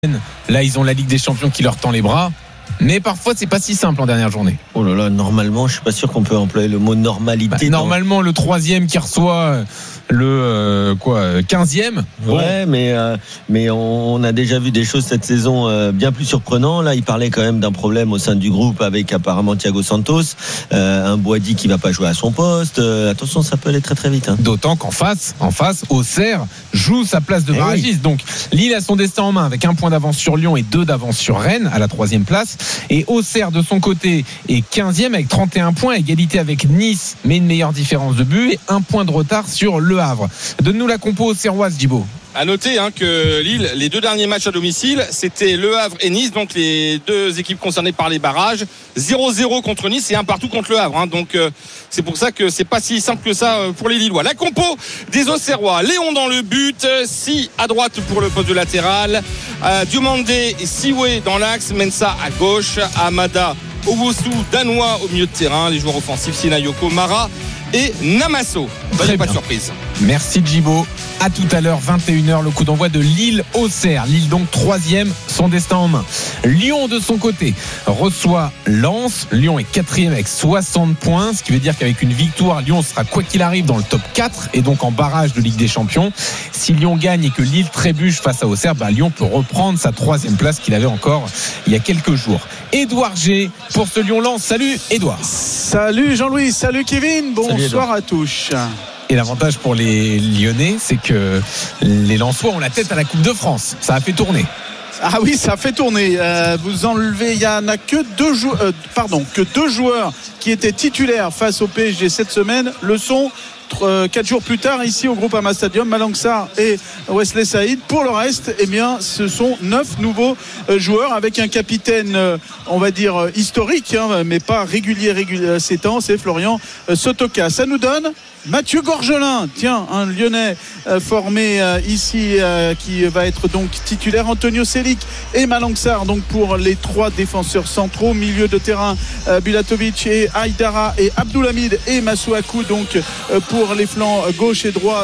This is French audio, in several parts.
Là, ils ont la Ligue des Champions qui leur tend les bras. Mais parfois, c'est pas si simple en dernière journée. Oh là là, normalement, je suis pas sûr qu'on peut employer le mot normalité. Normalement, le 3e qui reçoit le 15e. Ouais, mais on a déjà vu des choses cette saison bien plus surprenantes. Là, il parlait quand même d'un problème au sein du groupe avec apparemment Thiago Santos, un Boadi qui va pas jouer à son poste. Attention, ça peut aller très très vite. Hein. D'autant qu'en face, Auxerre joue sa place de barragiste. Oui. Donc Lille a son destin en main avec 1 point d'avance sur Lyon et 2 d'avance sur Rennes à la 3e place. Et Auxerre de son côté est 15e avec 31 points, égalité avec Nice, mais une meilleure différence de but et 1 point de retard sur Le Havre. Donne-nous la compo auxerroise, Djibo. À noter que Lille, les 2 derniers matchs à domicile, c'était Le Havre et Nice, donc les 2 équipes concernées par les barrages. 0-0 contre Nice et 1 partout contre Le Havre. Donc c'est pour ça que c'est pas si simple que ça pour les Lillois. La compo des Auxerrois, Léon dans le but, Si à droite pour le poste de latéral, Diomandé et Siwe dans l'axe, Mensah à gauche, Amada, Owusu, Danois au milieu de terrain, les joueurs offensifs Sinayoko, Mara et Namasso. Pas de surprise. Merci Djibo. À tout à l'heure, 21h, le coup d'envoi de Lille-Auxerre. Lille donc 3e, son destin en main. Lyon de son côté reçoit Lens. Lyon est 4e avec 60 points, ce qui veut dire qu'avec une victoire, Lyon sera quoi qu'il arrive dans le top 4 et donc en barrage de Ligue des Champions. Si Lyon gagne et que Lille trébuche face à Auxerre, Lyon peut reprendre sa 3e place qu'il avait encore il y a quelques jours. Édouard G pour ce Lyon-Lens. Salut Édouard. Salut Jean-Louis, salut Kevin, bonsoir à tous. Et l'avantage pour les Lyonnais, c'est que les Lensois ont la tête à la Coupe de France. Ça a fait tourner. Ah oui, ça a fait tourner. Vous enlevez, il n'y en a que 2 joueurs qui étaient titulaires face au PSG cette semaine. Le sont 4 jours plus tard ici au Groupama Stadium, Malang Sarr et Wesley Saïd. Pour le reste, ce sont 9 nouveaux joueurs avec un capitaine, on va dire historique, mais pas régulier ces temps, c'est Florian Sotoka. Ça nous donne Mathieu Gorgelin, un Lyonnais formé ici qui va être donc titulaire, Antonio Selic et Malang Sarr donc pour les 3 défenseurs centraux, milieu de terrain Bulatovic et Aïdara et Abdoulhamid et Masuaku donc pour les flancs gauche et droit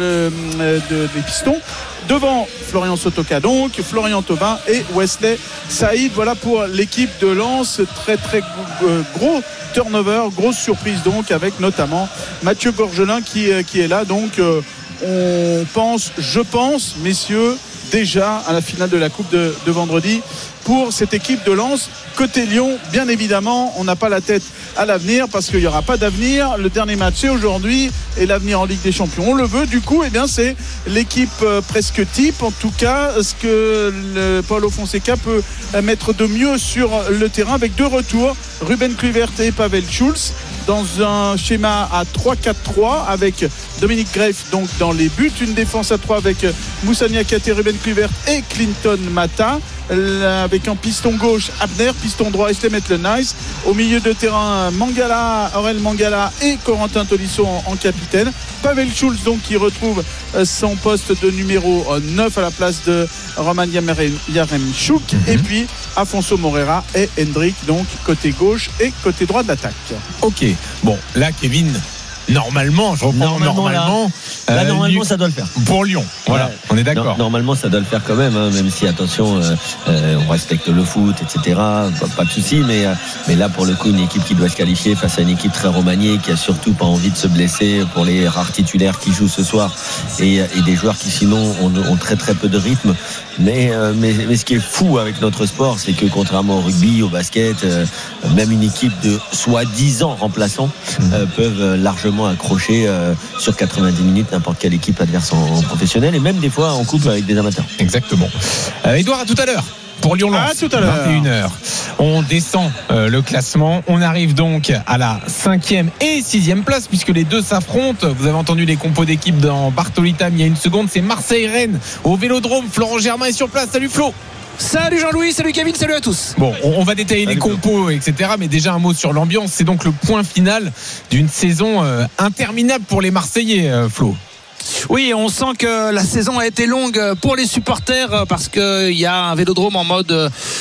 des Pistons. Devant Florian Sotoka donc, Florian Thauvin et Wesley Saïd. Voilà pour l'équipe de Lens. Très très gros turnover, grosse surprise donc avec notamment Mathieu Gorgelin qui est là. Donc je pense messieurs déjà à la finale de la Coupe de vendredi pour cette équipe de Lens. Côté Lyon, bien évidemment, on n'a pas la tête à l'avenir parce qu'il n'y aura pas d'avenir. Le dernier match c'est aujourd'hui et l'avenir en Ligue des Champions on le veut. Du coup, c'est l'équipe presque type. En tout cas, ce que Paulo Fonseca peut mettre de mieux sur le terrain avec 2 retours, Ruben Kluivert et Pavel Schulz, dans un schéma à 3-4-3 avec Dominique Greff donc dans les buts, une défense à 3 avec Moussa Niakhaté, Ruben Kluivert et Clinton Mata, avec en piston gauche Abner, piston droit Eslemet Nice, au milieu de terrain Aurel Mangala et Corentin Tolisso en capitaine. Pavel Schulz donc qui retrouve son poste de numéro 9 à la place de Roman Yaremchuk et puis Afonso Moreira et Hendrik donc côté gauche et côté droit de l'attaque. Ok, bon là Kevin, normalement ça doit le faire pour Lyon, voilà, ouais. On est d'accord. Normalement ça doit le faire quand même, même si attention on respecte le foot etc, pas de souci, mais là pour le coup une équipe qui doit se qualifier face à une équipe très remaniée qui a surtout pas envie de se blesser pour les rares titulaires qui jouent ce soir et des joueurs qui sinon ont très très peu de rythme, mais ce qui est fou avec notre sport, c'est que contrairement au rugby, au basket, même une équipe de soi-disant remplaçants peuvent largement accrocher sur 90 minutes n'importe quelle équipe adverse en professionnel et même des fois en couple avec des amateurs. Exactement. Edouard, à tout à l'heure pour Lyon-Lens, 21h. On descend le classement. On arrive donc à la 5e et 6e place puisque les 2 s'affrontent. Vous avez entendu les compos d'équipe dans Bartoli-Tam il y a une seconde. C'est Marseille-Rennes au Vélodrome. Florent Germain est sur place. Salut Flo. Salut Jean-Louis, salut Kevin, salut à tous. Bon, on va détailler les compos, etc. Mais déjà un mot sur l'ambiance. C'est donc le point final d'une saison interminable pour les Marseillais, Flo. Oui, on sent que la saison a été longue pour les supporters parce qu'il y a un Vélodrome en mode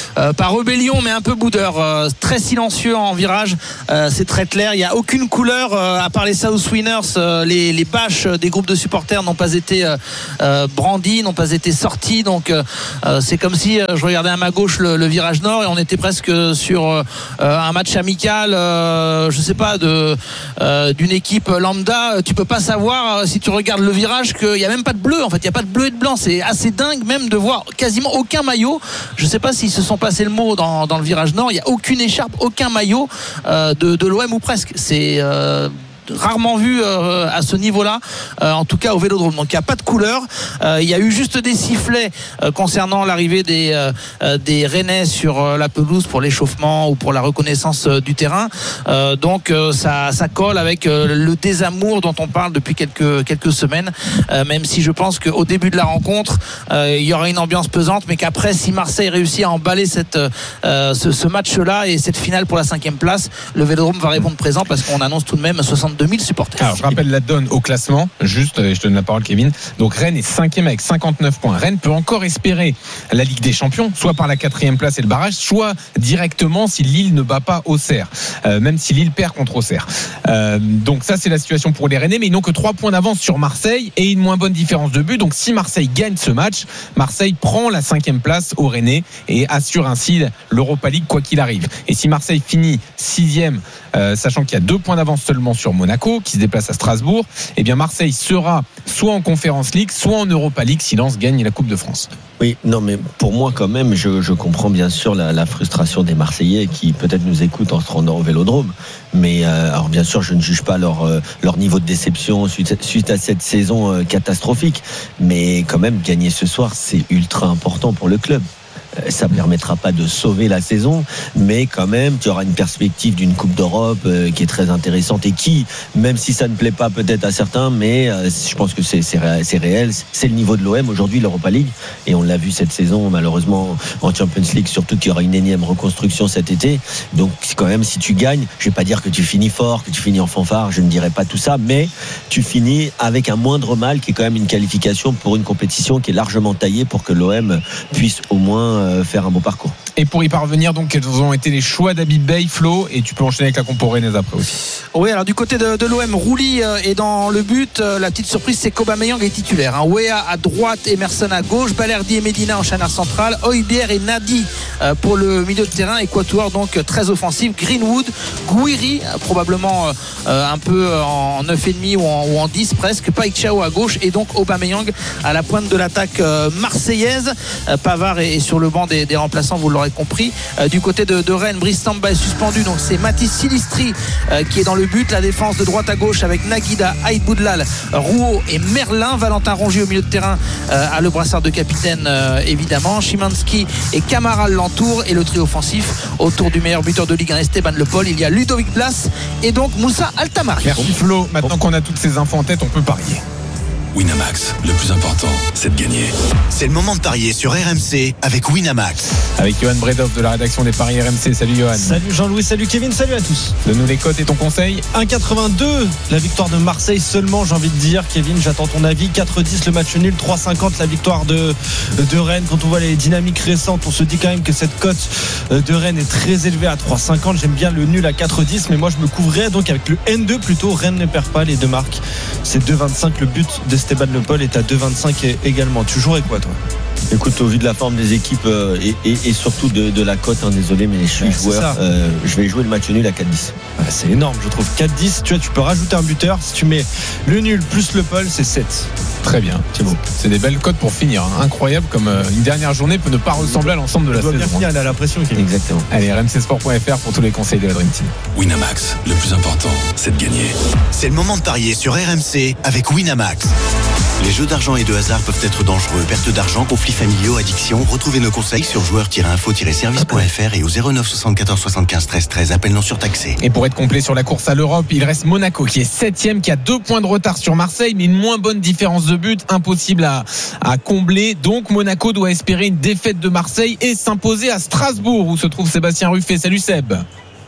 pas rébellion, mais un peu boudeur. Très silencieux en virage, c'est très clair. Il n'y a aucune couleur, à part les South Winners. Les bâches des groupes de supporters n'ont pas été brandies, n'ont pas été sorties. Donc c'est comme si je regardais à ma gauche le virage nord et on était presque sur un match amical, je sais pas, d'une équipe lambda. Tu peux pas savoir si tu regardes le virage qu'il n'y a même pas de bleu. En fait, il n'y a pas de bleu et de blanc. C'est assez dingue même de voir quasiment aucun maillot. Je sais pas s'ils se sont passés le mot dans le virage nord. Il n'y a aucune écharpe, aucun maillot de l'OM ou presque. C'est rarement vu à ce niveau-là, en tout cas au Vélodrome. Donc il n'y a pas de couleur. Il y a eu juste des sifflets concernant l'arrivée des Rennais sur la pelouse pour l'échauffement ou pour la reconnaissance du terrain. Donc ça colle avec le désamour dont on parle depuis quelques semaines, même si je pense qu'au début de la rencontre il y aura une ambiance pesante, mais qu'après, si Marseille réussit à emballer ce match-là et cette finale pour la 5e place, le Vélodrome va répondre présent, parce qu'on annonce tout de même 62 000 supporters. Alors je rappelle la donne au classement, juste, je te donne la parole Kevin. Donc Rennes est 5e avec 59 points. Rennes peut encore espérer la Ligue des Champions, soit par la 4e place et le barrage, soit directement si Lille ne bat pas Auxerre, même si Lille perd contre Auxerre. Donc ça, c'est la situation pour les Rennais, mais ils n'ont que 3 points d'avance sur Marseille et une moins bonne différence de but. Donc si Marseille gagne ce match, Marseille prend la 5e place aux Rennais et assure ainsi l'Europa League quoi qu'il arrive. Et si Marseille finit 6e, sachant qu'il y a 2 points d'avance seulement sur Monaco qui se déplace à Strasbourg, eh bien Marseille sera soit en Conference League, soit en Europa League si Lens gagne la Coupe de France. Oui, non, mais pour moi quand même, je comprends bien sûr la frustration des Marseillais qui peut-être nous écoutent en se rendant au Vélodrome. Mais alors bien sûr, je ne juge pas leur niveau de déception suite à cette saison catastrophique. Mais quand même, gagner ce soir, c'est ultra important pour le club. Ça ne permettra pas de sauver la saison, mais quand même tu auras une perspective d'une Coupe d'Europe qui est très intéressante et qui, même si ça ne plaît pas peut-être à certains, mais je pense que c'est réel, c'est le niveau de l'OM aujourd'hui, l'Europa League, et on l'a vu cette saison malheureusement en Champions League, surtout qu'il y aura une énième reconstruction cet été. Donc quand même, si tu gagnes, je ne vais pas dire que tu finis fort, que tu finis en fanfare, je ne dirais pas tout ça, mais tu finis avec un moindre mal qui est quand même une qualification pour une compétition qui est largement taillée pour que l'OM puisse au moins faire un bon parcours. Et pour y parvenir, donc, quels ont été les choix d'Habib Bey, Flo, et tu peux enchaîner avec la compo rennaise après aussi. Oui, alors du côté de l'OM, Rouli est dans le but. La petite surprise, c'est qu'Aubameyang est titulaire. Wea à droite, Emerson à gauche, Balerdi et Medina en charnière centrale, Højbjerg et Nadi pour le milieu de terrain, et Quatuor donc très offensif, Greenwood, Gouiri probablement un peu en 9,5 ou en 10 presque, Paik Thiaw à gauche, et donc Aubameyang à la pointe de l'attaque marseillaise. Pavard est sur le banc des remplaçants, vous l'aurez compris. Du côté de Rennes, Brice Samba est suspendu, donc c'est Mathis Silistri qui est dans le but. La défense de droite à gauche avec Naguida, Aïd Boudlal, Rouault et Merlin. Valentin Rongier au milieu de terrain a le brassard de capitaine évidemment. Szymanski et Camara l'entourent, et le trio offensif autour du meilleur buteur de Ligue 1 Esteban Le Paul. Il y a Ludovic Blas et donc Moussa Altamari. Merci Flo, maintenant qu'on a toutes ces infos en tête, on peut parier. Winamax, le plus important, c'est de gagner. C'est le moment de parier sur RMC avec Winamax. Avec Johan Bredov de la rédaction des paris RMC. Salut Johan. Salut Jean-Louis, salut Kevin, salut à tous. Donne-nous les cotes et ton conseil. 1,82 la victoire de Marseille seulement, j'ai envie de dire. Kevin, j'attends ton avis. 4,10 le match nul, 3,50 la victoire de Rennes. Quand on voit les dynamiques récentes, on se dit quand même que cette cote de Rennes est très élevée à 3,50. J'aime bien le nul à 4,10, mais moi je me couvrais donc avec le N2 plutôt. Rennes ne perd pas, les deux marques. C'est 2,25 le but d'Esteban Le Paul est à 2,25 également. Tu jouerais quoi toi? Écoute, au vu de la forme des équipes et surtout de la cote, désolé, mais je suis joueur, je vais jouer le match nul à 4,10. C'est énorme, je trouve. 4,10, tu vois, tu peux rajouter un buteur. Si tu mets le nul plus Le Paul, c'est 7. Très bien, c'est beau. C'est des belles cotes pour finir. Incroyable, comme une dernière journée peut ne pas ressembler à l'ensemble de la saison. Bien finir, elle a la pression. Exactement. Allez, rmcsport.fr pour tous les conseils de la Dream Team. Winamax, le plus important, c'est de gagner. C'est le moment de parier sur RMC avec Winamax. Les jeux d'argent et de hasard peuvent être dangereux. Perte d'argent, conflits familiaux, addiction. Retrouvez nos conseils sur joueurs-info-service.fr et au 09 74 75 13 13. Appel non surtaxé. Et pour être complet sur la course à l'Europe, il reste Monaco qui est 7e, qui a 2 points de retard sur Marseille, mais une moins bonne différence de but, impossible à combler. Donc Monaco doit espérer une défaite de Marseille et s'imposer à Strasbourg, où se trouve Sébastien Ruffet. Salut Seb.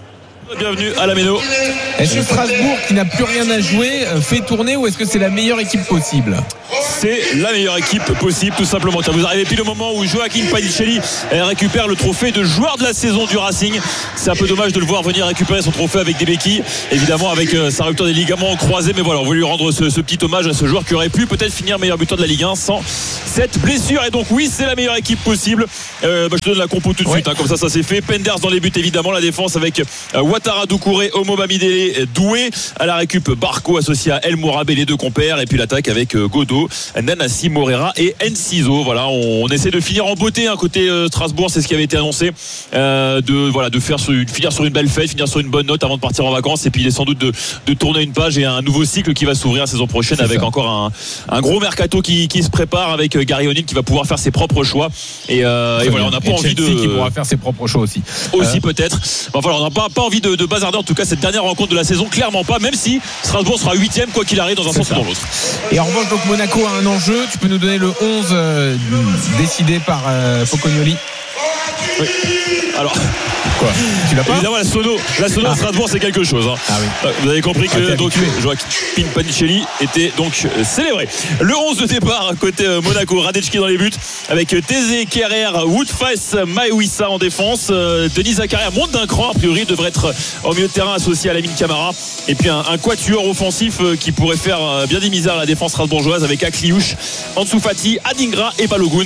Bienvenue à la Méno. Est-ce que Strasbourg, qui n'a plus rien à jouer, fait tourner ou est-ce que c'est la meilleure équipe possible ? C'est la meilleure équipe possible, tout simplement. Vous arrivez pile au moment où Joachim Panicelli récupère le trophée de joueur de la saison du Racing. C'est un peu dommage de le voir venir récupérer son trophée avec des béquilles, évidemment avec sa rupture des ligaments croisés, mais voilà, on veut lui rendre ce petit hommage à ce joueur qui aurait pu peut-être finir meilleur buteur de la Ligue 1 sans cette blessure. Et donc oui, c'est la meilleure équipe possible. Je te donne la compo tout de suite, comme ça c'est fait. Penders dans les buts, évidemment, la défense avec Ouattara, Doucouré, Omo Bamidele, Doué, à la récup Barco associé à El Mourabé, les deux compères, et puis l'attaque avec Godot, Nanassi, Morera et Enciso. Voilà, on essaie de finir en beauté côté Strasbourg, c'est ce qui avait été annoncé, de finir sur une belle fête, finir sur une bonne note avant de partir en vacances, et puis il est sans doute de tourner une page et un nouveau cycle qui va s'ouvrir la saison prochaine, c'est avec ça. Encore un gros mercato qui se prépare avec Gary O'Neill qui va pouvoir faire ses propres choix, et voilà, on n'a pas envie qui pourra faire ses propres choix aussi peut-être. Enfin, on n'a pas envie de bazarder en tout cas cette dernière rencontre de la saison, clairement pas, même si Strasbourg sera 8e quoi qu'il arrive dans un sens ou dans l'autre. Et en revanche, donc Monaco a un enjeu. Tu peux nous donner le 11 décidé par Pocognoli? Oui. Alors, quoi, tu l'as pas? Évidemment, la sono à Strasbourg, c'est quelque chose. Oui. Vous avez compris que donc Joachim Panicelli était donc célébré. Le 11 de départ côté Monaco, Radetski dans les buts avec Tézé, Kerrer, Woodface, Maïwissa en défense. Denis Zakaria monte d'un cran, a priori devrait être au milieu de terrain associé à Lamine Camara, et puis un quatuor offensif qui pourrait faire bien des misères à la défense strasbourgeoise avec Akliouche, Ansu Fati, Adingra et Balogun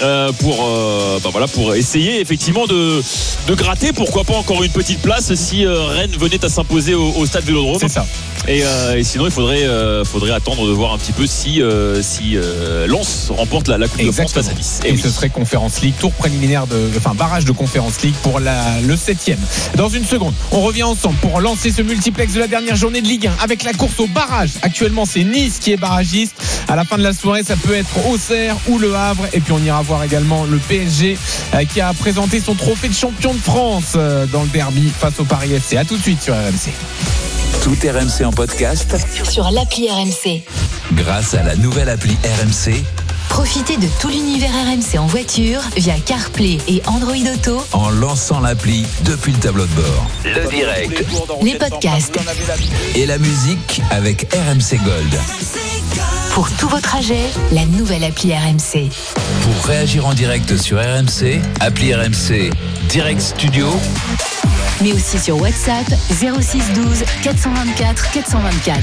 pour essayer effectivement de gratter, pourquoi pas encore une petite place si Rennes venait à s'imposer au stade Vélodrome. C'est ça. Et sinon il faudrait attendre de voir un petit peu si Lens remporte la Coupe de France face à Nice. Et ce serait Conference League, tour préliminaire barrage de Conference League pour le 7e. Dans une seconde, on revient ensemble pour lancer ce multiplex de la dernière journée de Ligue 1 avec la course au barrage. Actuellement, c'est Nice qui est barragiste. À la fin de la soirée, ça peut être Auxerre ou Le Havre, et puis on ira voir également le PSG qui a présenté son trophée de champion de France dans le derby face au Paris FC. À tout de suite sur RMC. Tout RMC en podcast sur l'appli RMC. Grâce à la nouvelle appli RMC. Profitez de tout l'univers RMC en voiture via CarPlay et Android Auto en lançant l'appli depuis le tableau de bord. Le direct, les podcasts et la musique avec RMC Gold. Pour tous vos trajets, la nouvelle appli RMC. Pour réagir en direct sur RMC, appli RMC Direct Studio. Mais aussi sur WhatsApp 06 12 424 424.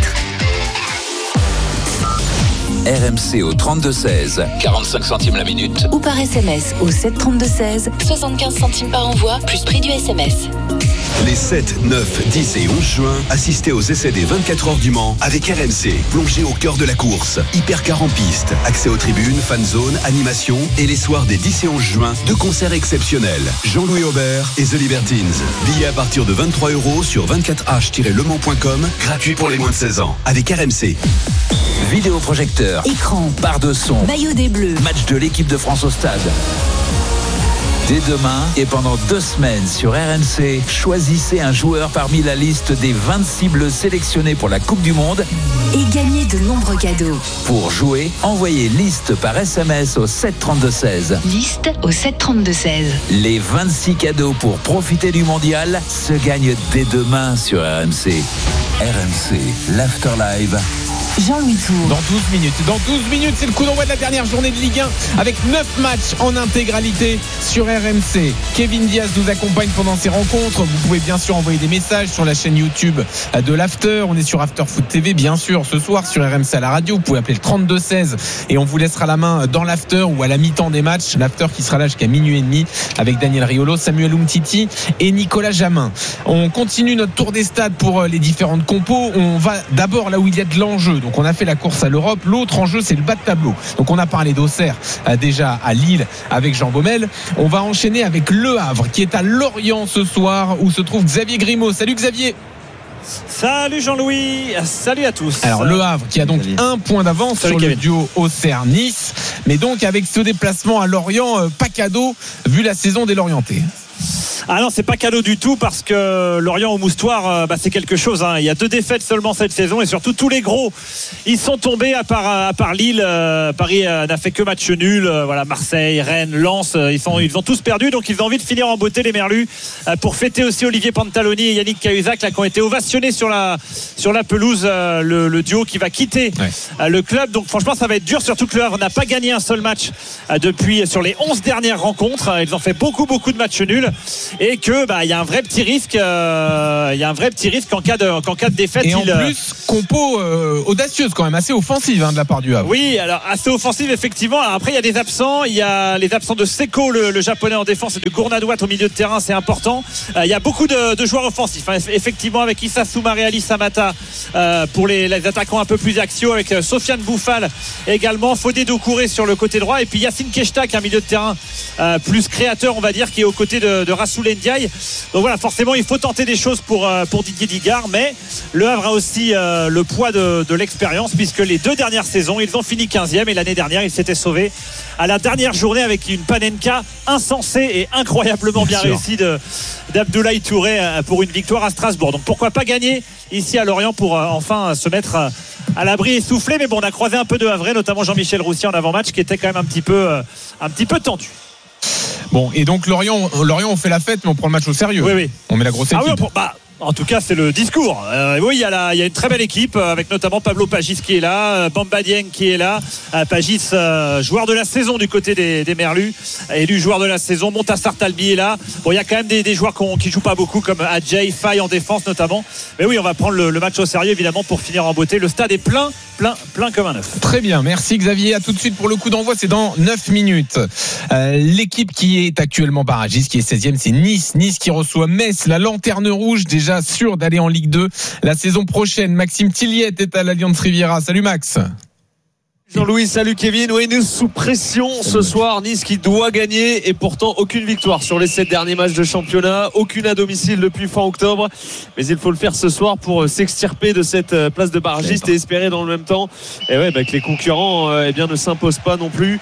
RMC au 32-16, 45 centimes la minute. Ou par SMS au 732-16, 75 centimes par envoi, plus prix du SMS. Les 7, 9, 10 et 11 juin, assistez aux essais des 24 heures du Mans avec RMC. Plongez au cœur de la course. Hypercar en piste, accès aux tribunes, fan zone, animation, et les soirs des 10 et 11 juin, deux concerts exceptionnels. Jean-Louis Aubert et The Libertines. Billets à partir de 23 € sur 24h-lemans.com, gratuit pour les moins de 16 ans. Avec RMC. Vidéoprojecteur, écran, barre de son, maillot des Bleus, match de l'équipe de France au stade. Dès demain et pendant 2 semaines sur RMC, choisissez un joueur parmi la liste des 26 bleus sélectionnés pour la Coupe du Monde et gagnez de nombreux cadeaux. Pour jouer, envoyez liste par SMS au 732-16. Liste au 732-16. Les 26 cadeaux pour profiter du mondial se gagnent dès demain sur RMC. RMC, l'Afterlive. Jean-Louis Tour. Dans 12 minutes, c'est le coup d'envoi de la dernière journée de Ligue 1 avec 9 matchs en intégralité sur RMC. Kevin Diaz nous accompagne pendant ces rencontres. Vous pouvez bien sûr envoyer des messages sur la chaîne YouTube de l'After. On est sur After Foot TV, bien sûr, ce soir sur RMC à la radio. Vous pouvez appeler le 32-16 et on vous laissera la main dans l'After ou à la mi-temps des matchs. L'After qui sera là jusqu'à minuit et demi avec Daniel Riolo, Samuel Umtiti et Nicolas Jamin. On continue notre tour des stades pour les différentes compos. On va d'abord là où il y a de l'enjeu. Donc on a fait la course à l'Europe. L'autre enjeu, c'est le bas de tableau. Donc on a parlé d'Auxerre déjà à Lille avec Jean Baumel. On va enchaîner avec Le Havre qui est à Lorient ce soir où se trouve Xavier Grimaud. Salut Xavier. Salut Jean-Louis, salut à tous. Alors Le Havre qui a donc un point d'avance sur le duo Auxerre-Nice, mais donc avec ce déplacement à Lorient, pas cadeau vu la saison des Lorientais. Ah non, c'est pas cadeau du tout parce que Lorient au Moustoir, c'est quelque chose. Hein. Il y a 2 défaites seulement cette saison et surtout tous les gros, ils sont tombés à part Lille. Paris n'a fait que match nul. Voilà, Marseille, Rennes, Lens, ils ont tous perdu. Donc ils ont envie de finir en beauté les Merlus pour fêter aussi Olivier Pantaloni et Yannick Cahuzac là, qui ont été ovationnés sur la pelouse. Le duo qui va quitter le club. Donc franchement, ça va être dur. Surtout que le Havre n'a pas gagné un seul match depuis sur les 11 dernières rencontres. Ils ont fait beaucoup de matchs nuls. Et que il y a un vrai petit risque en cas de défaite. Et en plus compo audacieuse quand même, assez offensive de la part du Havre. Oui, alors assez offensive effectivement. Alors, après il y a des absents, il y a les absents de Seko le japonais en défense et de Gournadouat au milieu de terrain, c'est important. Il y a beaucoup de joueurs offensifs effectivement, avec Issa Soumaré, Ali Samata pour les attaquants un peu plus axiaux, avec Sofiane Bouffal également, Fodé Doucouré sur le côté droit, et puis Yacine Keshta qui est un milieu de terrain plus créateur on va dire, qui est aux côtés de Rassoul Ndiaye. Donc voilà, forcément il faut tenter des choses pour Didier Digard, mais le Havre a aussi le poids de l'expérience, puisque les 2 dernières saisons ils ont fini 15e et l'année dernière ils s'étaient sauvés à la dernière journée avec une Panenka insensée et incroyablement bien réussie d'Abdoulaye Touré pour une victoire à Strasbourg. Donc pourquoi pas gagner ici à Lorient pour enfin se mettre à l'abri et souffler. Mais bon, on a croisé un peu de Havre, notamment Jean-Michel Roussy en avant-match, qui était quand même un petit peu tendu. Bon, et donc Lorient on fait la fête, mais on prend le match au sérieux. Oui. On met la grosse équipe. En tout cas, c'est le discours. Oui, il y a une très belle équipe avec notamment Pablo Pagis qui est là, Bamba Dieng qui est là. Pagis, joueur de la saison du côté des Merlus, élu joueur de la saison. Montassar Talbi est là. Bon, il y a quand même des joueurs qui jouent pas beaucoup, comme Adjei, Faye en défense notamment. Mais oui, on va prendre le match au sérieux évidemment pour finir en beauté. Le stade est plein comme un œuf. Très bien, merci Xavier. À tout de suite pour le coup d'envoi, c'est dans 9 minutes. L'équipe qui est actuellement barragiste, qui est 16e, c'est Nice qui reçoit Metz, la lanterne rouge, déjà sûr d'aller en Ligue 2 la saison prochaine. Maxime Tilliette est à l'Allianz Riviera. Salut Max. Jean-Louis, salut Kevin. Oui, nous sous pression ce soir. Nice qui doit gagner et pourtant aucune victoire sur les 7 derniers matchs de championnat, aucune à domicile depuis fin octobre. Mais il faut le faire ce soir pour s'extirper de cette place de barragiste et espérer dans le même temps que les concurrents ne s'imposent pas non plus.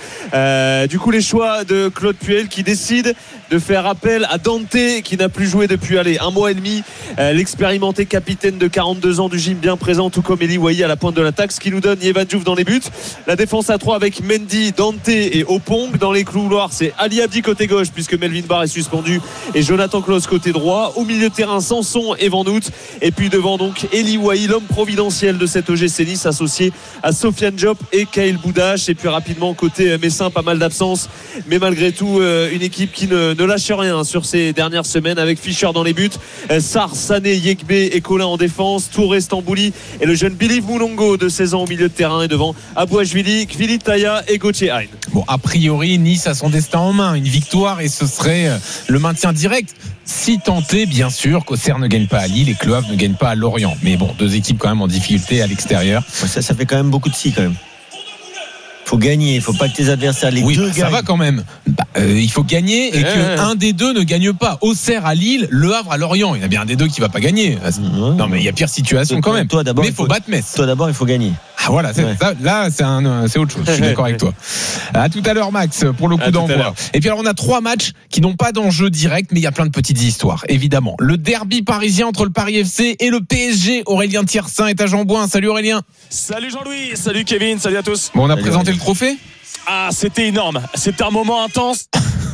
Du coup, les choix de Claude Puel qui décide de faire appel à Dante qui n'a plus joué depuis un mois et demi. L'expérimenté capitaine de 42 ans du gym bien présent, tout comme Eli Wahi à la pointe de l'attaque, ce qui nous donne Yevan Diouf dans les buts. La défense à 3 avec Mendy, Dante et Opong. Dans les couloirs, c'est Ali Abdi côté gauche puisque Melvin Barr est suspendu et Jonathan Klaus côté droit. Au milieu de terrain, Sanson et Van Hout. Et puis devant donc Eli Wahi, l'homme providentiel de cet OGC Nice, associé à Sofiane Diop et Kaël Boudache. Et puis rapidement côté messin, pas mal d'absences, mais malgré tout une équipe qui ne lâche rien sur ces dernières semaines, avec Fischer dans les buts, Sarr, Sané, Yekbe et Colin en défense, Touré, Stambouli et le jeune Billy Moulongo de 16 ans au milieu de terrain, et devant Abouajvili, Kvilitaya et Gauthier Hein. Bon, a priori Nice a son destin en main, une victoire et ce serait le maintien direct, si tenté bien sûr qu'Auxerre ne gagne pas à Lille et que le Havre ne gagne pas à Lorient. Mais bon, 2 équipes quand même en difficulté à l'extérieur. Ça fait quand même beaucoup de si quand même. Faut gagner, il faut pas que tes adversaires les deux gagnent. Ça va quand même. Il faut gagner et qu'un des deux ne gagne pas. Auxerre à Lille, Le Havre à Lorient. Il y en a bien un des deux qui va pas gagner. Non mais il y a pire situation quand même. Toi d'abord, mais il faut battre Metz. Toi d'abord, il faut gagner. Ah voilà, là c'est autre chose. Je suis d'accord avec toi. À tout à l'heure Max pour le coup d'envoi. Et puis alors on a 3 matchs qui n'ont pas d'enjeu direct, mais il y a plein de petites histoires. Évidemment, le derby parisien entre le Paris FC et le PSG. Aurélien Thiersin est à Jean-Bouin. Salut Aurélien. Salut Jean-Louis, salut Kevin, salut à tous. Bon, on a présenté le trophée. Ah, c'était énorme. C'était un moment intense.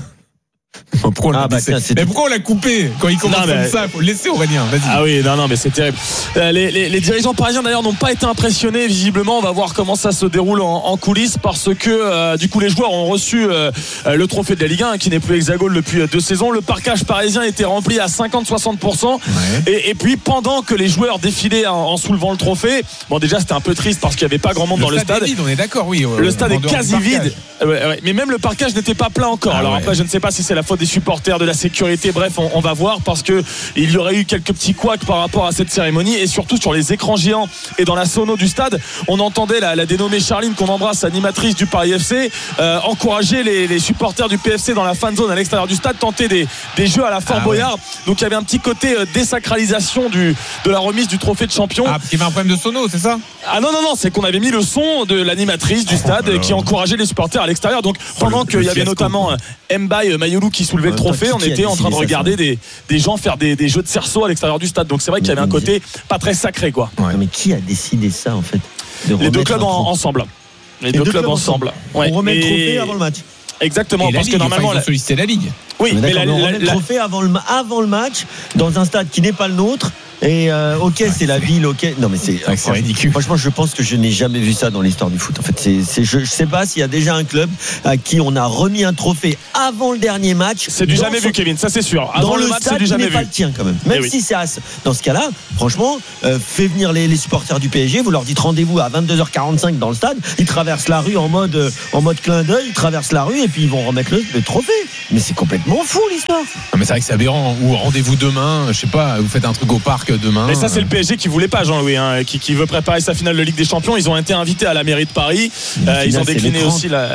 Pourquoi on l'a coupé quand il commence comme ça? Faut le laisser Aurélien, vas-y. Ah oui, non mais c'est terrible. Les dirigeants parisiens d'ailleurs n'ont pas été impressionnés visiblement. On va voir comment ça se déroule en coulisses, parce que du coup les joueurs ont reçu le trophée de la Ligue 1 qui n'est plus hexagone depuis 2 saisons. Le parquage parisien était rempli à 50-60%. Et puis pendant que les joueurs défilaient en soulevant le trophée, bon déjà c'était un peu triste parce qu'il n'y avait pas grand monde dans le stade. Est vide, on est d'accord, oui. Le stade est quasi vide. Mais même le parquage n'était pas plein encore. Alors après je ne sais pas si c'est la faute des supporters, de la sécurité, bref on va voir, parce que il y aurait eu quelques petits couacs par rapport à cette cérémonie. Et surtout sur les écrans géants et dans la sono du stade, on entendait la dénommée Charline, qu'on embrasse, animatrice du Paris FC, encourager les supporters du PFC dans la fan zone à l'extérieur du stade, tenter des jeux à la Fort Boyard. Donc il y avait un petit côté désacralisation de la remise du trophée de champion. Parce qu'il y avait un problème de sono, c'est ça? Ah non, c'est qu'on avait mis le son de l'animatrice du stade qui encourageait les supporters à l'extérieur. Donc pendant qu'il y avait notamment Mbaye Mayolou qui soulevait le trophée, on était en train de regarder des gens faire des jeux de cerceau à l'extérieur du stade. Donc c'est vrai qu'il y avait un côté pas très sacré, quoi. Ouais. Mais qui a décidé ça, en fait, les deux clubs ensemble. Les deux clubs ensemble. Ouais. On remet le trophée avant le match. Exactement, parce que normalement, ils ont sollicité la Ligue. Oui, mais on remet le trophée avant le match dans un stade qui n'est pas le nôtre. Et c'est la ville, non mais c'est ridicule. Franchement, je pense que je n'ai jamais vu ça dans l'histoire du foot. En fait, je sais pas s'il y a déjà un club à qui on a remis un trophée avant le dernier match. C'est du jamais vu, Kevin, ça c'est sûr. Avant le match, c'est du jamais vu. Pas le tien quand même. Même si c'est dans ce cas-là, franchement, fait venir les supporters du PSG. Vous leur dites rendez-vous à 22h45 dans le stade. Ils traversent la rue en mode clin d'œil. Ils traversent la rue et puis ils vont remettre le trophée. Mais c'est complètement fou l'histoire. Non, mais c'est vrai que c'est aberrant. Ou rendez-vous demain. Je sais pas. Vous faites un truc au parc demain. Mais ça c'est le PSG qui voulait pas, Jean-Louis, qui veut préparer sa finale de Ligue des Champions. Ils ont été invités à la mairie de Paris. Ils ont décliné aussi la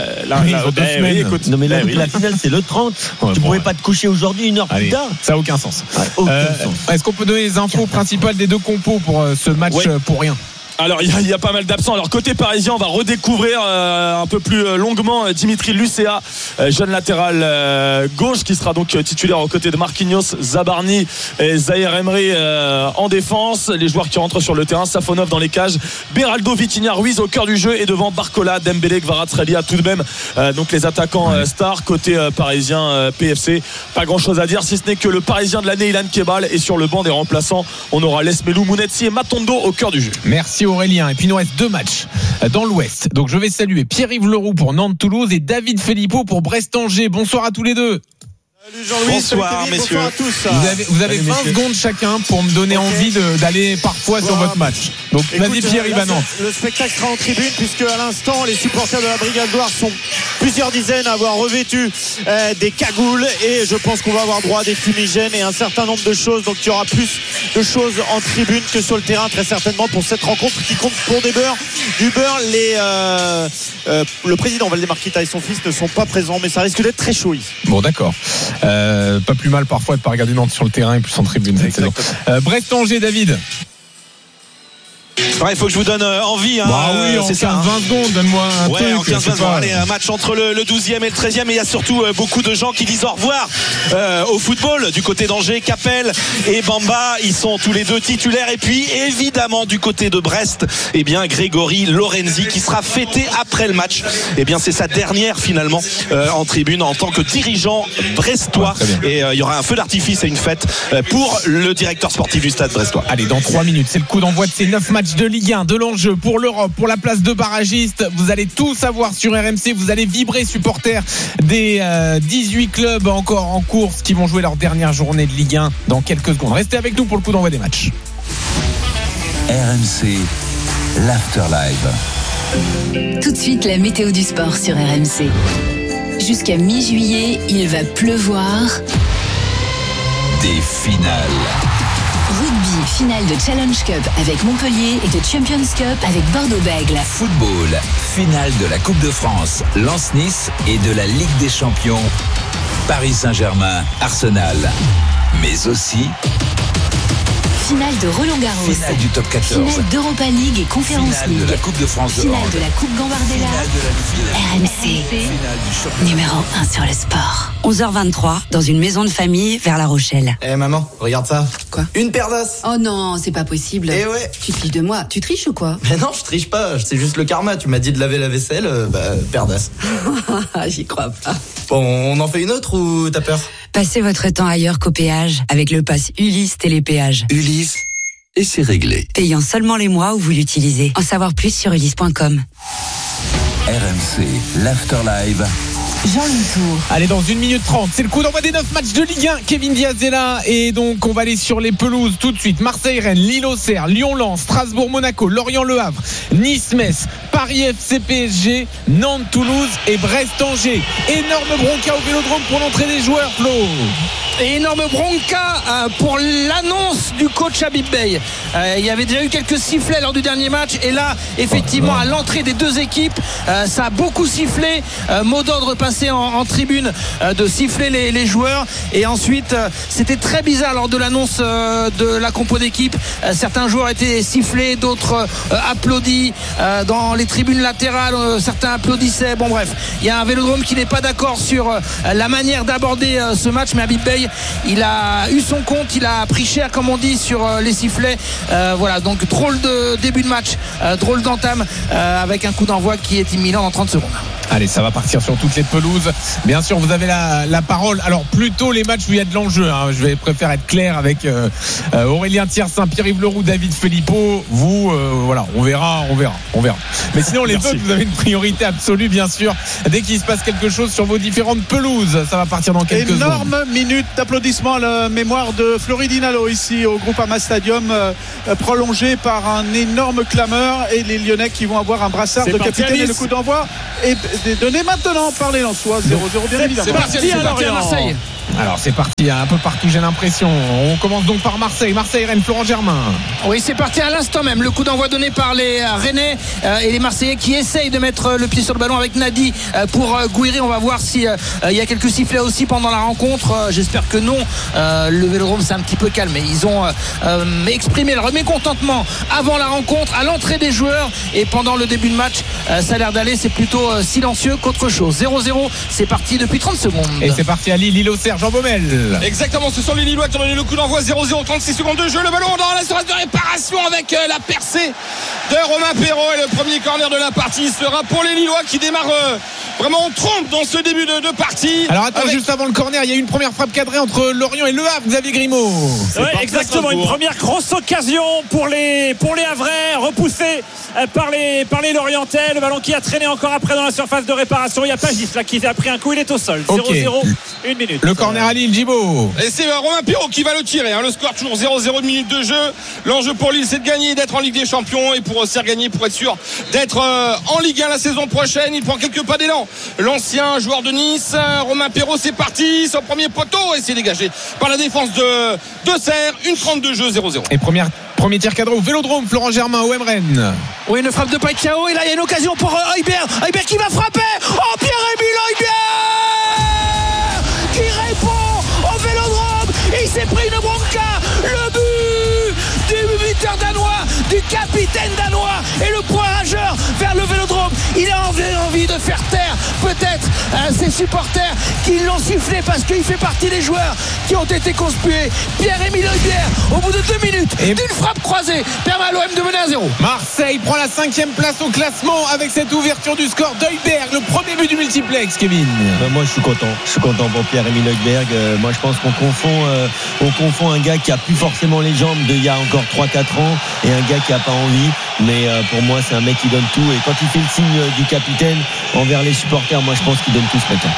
écoute, non mais la finale c'est le 30. Tu pouvais pas te coucher aujourd'hui une heure plus tard. Ça a aucun sens. Est-ce qu'on peut donner les infos principales des deux compos pour ce match pour rien? Alors il y a pas mal d'absents. Alors côté parisien, on va redécouvrir un peu plus longuement Dimitri Lucea, jeune latéral gauche, qui sera donc titulaire aux côtés de Marquinhos, Zabarni et Zahir Emery en défense. Les joueurs qui rentrent sur le terrain: Safonov dans les cages, Beraldo, Vitinha, Ruiz au cœur du jeu, et devant Barcola, Dembélé, Kvaratskhelia tout de même. Donc les attaquants stars. Côté parisien PFC, pas grand chose à dire si ce n'est que le parisien de l'année, Ilan Kebal, est sur le banc des remplaçants. On aura Lesmelou, Mounetzi et Matondo au cœur du jeu. Merci Aurélien. Et puis il nous reste deux matchs dans l'Ouest. Donc je vais saluer Pierre-Yves Leroux pour Nantes-Toulouse et David Filippo pour Brest-Angers. Bonsoir à tous les deux. Salut Jean-Louis, bonsoir messieurs. Bonsoir à tous. Vous avez 20 secondes chacun pour me donner envie d'aller parfois sur votre match. Donc vas-y Pierre-Yves à Nantes. Le spectacle sera en tribune puisque à l'instant les supporters de la Brigade Loire sont plusieurs dizaines à avoir revêtu des cagoules, et je pense qu'on va avoir droit à des fumigènes et un certain nombre de choses. Donc il y aura plus de choses en tribune que sur le terrain très certainement pour cette rencontre qui compte pour du beurre. Le président Valdemar Kita et son fils ne sont pas présents, mais ça risque d'être très chaud ici. Bon d'accord. Pas plus mal parfois de pas regarder Nantes sur le terrain et plus en tribune cette saison. Brest-Angers, David. Il faut que je vous donne envie. Bah oui, en 15-20 secondes, donne-moi un truc. En 15-20 secondes. Allez, un match entre le 12e et le 13e. Et il y a surtout beaucoup de gens qui disent au revoir au football. Du côté d'Angers, Capel et Bamba, ils sont tous les deux titulaires. Et puis, évidemment, du côté de Brest, Grégory Lorenzi, qui sera fêté après le match. C'est sa dernière, finalement, en tribune en tant que dirigeant brestois. Et il y aura un feu d'artifice et une fête pour le directeur sportif du stade brestois. Allez, dans 3 minutes, c'est le coup d'envoi de ces 9 matchs de Ligue 1, de l'enjeu pour l'Europe, pour la place de barragiste. Vous allez tout savoir sur RMC. Vous allez vibrer, supporters des 18 clubs encore en course qui vont jouer leur dernière journée de Ligue 1 dans quelques secondes. Restez avec nous pour le coup d'envoi des matchs. RMC, l'After Live. Tout de suite, la météo du sport sur RMC. Jusqu'à mi-juillet, il va pleuvoir. Des finales. Rugby, finale de Challenge Cup avec Montpellier et de Champions Cup avec Bordeaux-Bègles. Football, finale de la Coupe de France, Lens-Nice, et de la Ligue des Champions, Paris Saint-Germain, Arsenal. Mais aussi finale de Roland-Garros, finale du top 14, finale d'Europa League et Conference finale League, de la Coupe de France, finale de la Coupe Gambardella. RMC, numéro 1 sur le sport. 11h23, dans une maison de famille vers La Rochelle. Maman, regarde ça. Quoi? Une paire d'as. Oh non, c'est pas possible. Eh ouais. Tu te fiches de moi. Tu triches ou quoi? Mais non, je triche pas. C'est juste le karma. Tu m'as dit de laver la vaisselle, paire d'as. J'y crois pas. Bon, on en fait une autre ou t'as peur? Passez votre temps ailleurs qu'au péage avec le pass Ulysse Télépéage. Ulysse, et c'est réglé. Payant seulement les mois où vous l'utilisez. En savoir plus sur ulysse.com. RMC, l'After Live. Jean-Louis Tour. Allez, dans 1 minute 30, c'est le coup d'envoi des 9 matchs de Ligue 1. Kevin Diaz est là. Et donc, on va aller sur les pelouses tout de suite. Marseille-Rennes, Lille-Auxerre, Lyon-Lens, Strasbourg-Monaco, Lorient-Le Havre, Nice-Metz, Paris-FC-PSG, Nantes-Toulouse et Brest-Angers. Énorme bronca au Vélodrome pour l'entrée des joueurs, Flo. Et énorme bronca pour l'annonce du coach Habib Beye. Il y avait déjà eu quelques sifflets lors du dernier match et là effectivement à l'entrée des deux équipes ça a beaucoup sifflé. Mot d'ordre passé en tribune de siffler les joueurs et ensuite c'était très bizarre lors de l'annonce de la compo d'équipe. Certains joueurs étaient sifflés, d'autres applaudis dans les tribunes latérales, certains applaudissaient. Bon bref, il y a un Vélodrome qui n'est pas d'accord sur la manière d'aborder ce match, mais Habib Beye il a eu son compte, il a pris cher comme on dit sur les sifflets. Voilà, donc drôle de début de match, drôle d'entame avec un coup d'envoi qui est imminent dans 30 secondes. Allez, ça va partir sur toutes les pelouses. Bien sûr, vous avez la parole. Alors, plutôt les matchs où il y a de l'enjeu. Je vais préférer être clair avec Aurélien Thiersin, Pierre-Yves Leroux, David Filippo. Vous, voilà, on verra. Mais sinon, les autres, vous avez une priorité absolue, bien sûr. Dès qu'il se passe quelque chose sur vos différentes pelouses, ça va partir dans quelques secondes. Énorme minute d'applaudissements à la mémoire de Floridinalo ici au Groupama Stadium, prolongé par un énorme clameur et les Lyonnais qui vont avoir un brassard de capitaine et le coup d'envoi est donné maintenant par les Lensois. 0-0 bien évidemment. C'est parti à Marseille. Alors c'est parti un peu partout, j'ai l'impression. On commence donc par Marseille-Rennes, Florent Germain. Oui, c'est parti à l'instant même. Le coup d'envoi donné par les Rennais et les Marseillais qui essayent de mettre le pied sur le ballon avec Nadi pour Gouiri. On va voir si il y a quelques sifflets aussi pendant la rencontre. J'espère que non. Le Vélodrome c'est un petit peu calme. Ils ont exprimé leur mécontentement avant la rencontre, à l'entrée des joueurs et pendant le début de match. Ça a l'air d'aller, c'est plutôt silencieux qu'autre chose. 0-0, c'est parti depuis 30 secondes. Et c'est parti à Lille, Auxerre, Jean Baumel. Exactement, ce sont les Lillois qui ont donné le coup d'envoi. 0-0, 36 secondes de jeu. Le ballon dans la surface de réparation avec la percée de Romain Perrault. Et le premier corner de la partie sera pour les Lillois qui démarrent vraiment en trompe dans ce début de partie. Alors attends, juste avant le corner, il y a eu une première frappe cadrée entre Lorient et Le Havre, Xavier Grimaud. Ouais, exactement, une première grosse occasion pour les Havrais, repoussé par les Lorientais. Le ballon qui a traîné encore après dans la surface de réparation. Il y a Pagis là qui a pris un coup, il est au sol. 0-0, une minute. Le corner à Lille, Gibo. Et c'est Romain Perrault qui va le tirer. Le score toujours 0-0, une minute de jeu. L'enjeu pour Lille, c'est de gagner, d'être en Ligue des Champions. Et pour Auxerre gagner, pour être sûr d'être en Ligue 1 la saison prochaine. Il prend quelques pas d'élan. L'ancien joueur de Nice, Romain Perrault, c'est parti. Son premier poteau et c'est dégagé par la défense de Serre. Une 32 jeu, 0-0. Et premier tir cadré au Vélodrome, Florent Germain, OM Rennes. Oui, une frappe de Pacquiao. Et là, il y a une occasion pour Højbjerg. Højbjerg qui va frapper. Oh, Pierre-Emile Højbjerg qui répond au Vélodrome. Il s'est pris une bronca. Le but du buteur danois, du capitaine danois, et le point rageur vers le Vélodrome. Il a envie de faire taire peut-être ses supporters qui l'ont sifflé parce qu'il fait partie des joueurs qui ont été conspués. Pierre-Emile Højbjerg au bout de 2 minutes d'une frappe croisée permet à l'OM de mener à 0. Marseille prend la 5e place au classement avec cette ouverture du score d'Højbjerg, le premier but du multiplex, Kevin. Moi je suis content pour Pierre-Emile Højbjerg. Moi je pense qu'on confond un gars qui a plus forcément les jambes d'il y a encore 3-4 ans et un gars qui a pas envie, mais pour moi c'est un mec qui donne tout, et quand il fait le signe du capitaine envers les supporters, moi je pense qu'il donne tout ce matin.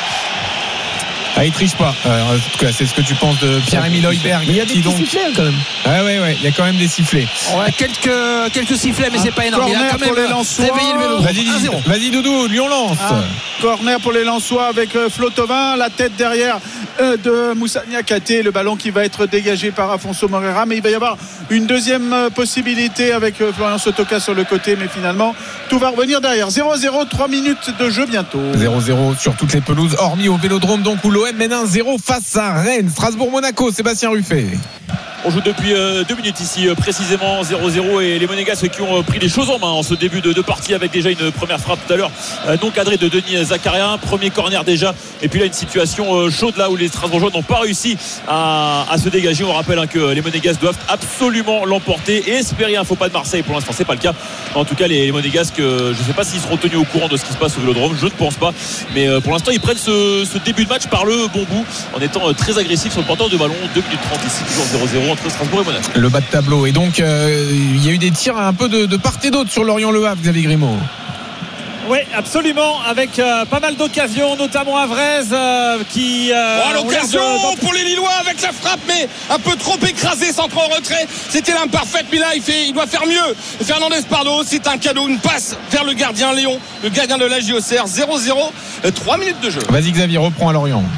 Il triche pas. En tout cas, c'est ce que tu penses de Pierre-Emile Højbjerg. Mais il y a des petits sifflets quand même. Ouais, il y a quand même des sifflets. Ouais, quelques sifflets, mais c'est pas énorme. Il a quand même réveillé le vélo. Vas-y Doudou, Lyon lance. Corner pour les Lensois avec Flo Thauvin, la tête derrière de Moussa Niakhaté, le ballon qui va être dégagé par Afonso Moreira, mais il va y avoir une deuxième possibilité avec Florian Sotoka sur le côté, mais finalement tout va revenir derrière. 0-0, 3 minutes de jeu bientôt. 0-0 sur toutes les pelouses, hormis au Vélodrome, donc où l'OM mène 1-0 face à Rennes. Strasbourg-Monaco, Sébastien Ruffet. On joue depuis 2 minutes ici, précisément 0-0, et les Monégasques qui ont pris les choses en main en ce début de partie, avec déjà une première frappe tout à l'heure non cadrée de Denis Zakaria, premier corner déjà, et puis là une situation chaude là où les Strasbourgeois n'ont pas réussi à se dégager. On rappelle que les Monégasques doivent absolument l'emporter et espérer un faux pas de Marseille. Pour l'instant c'est pas le cas. En tout cas les Monégasques, je ne sais pas s'ils seront tenus au courant de ce qui se passe au Vélodrome, je ne pense pas, mais pour l'instant ils prennent ce début de match par le bon bout en étant très agressifs sur le porteur de ballon. 2 minutes 30 ici, toujours 0-0 entre Strasbourg et Monaco. Le bas de tableau, et donc il y a eu des tirs un peu de part et d'autre sur Lorient-Le Havre, Xavier Grimaud. Oui, absolument, avec pas mal d'occasions, notamment Avrez qui l'occasion pour les Lillois avec la frappe, mais un peu trop écrasé, centre en retrait. C'était l'imparfaite, mais là il doit faire mieux. Fernandez Pardo, c'est un cadeau, une passe vers le gardien Léon, le gardien de l'AJ Auxerre. 0-0, 3 minutes de jeu. Vas-y Xavier, reprends à Lorient.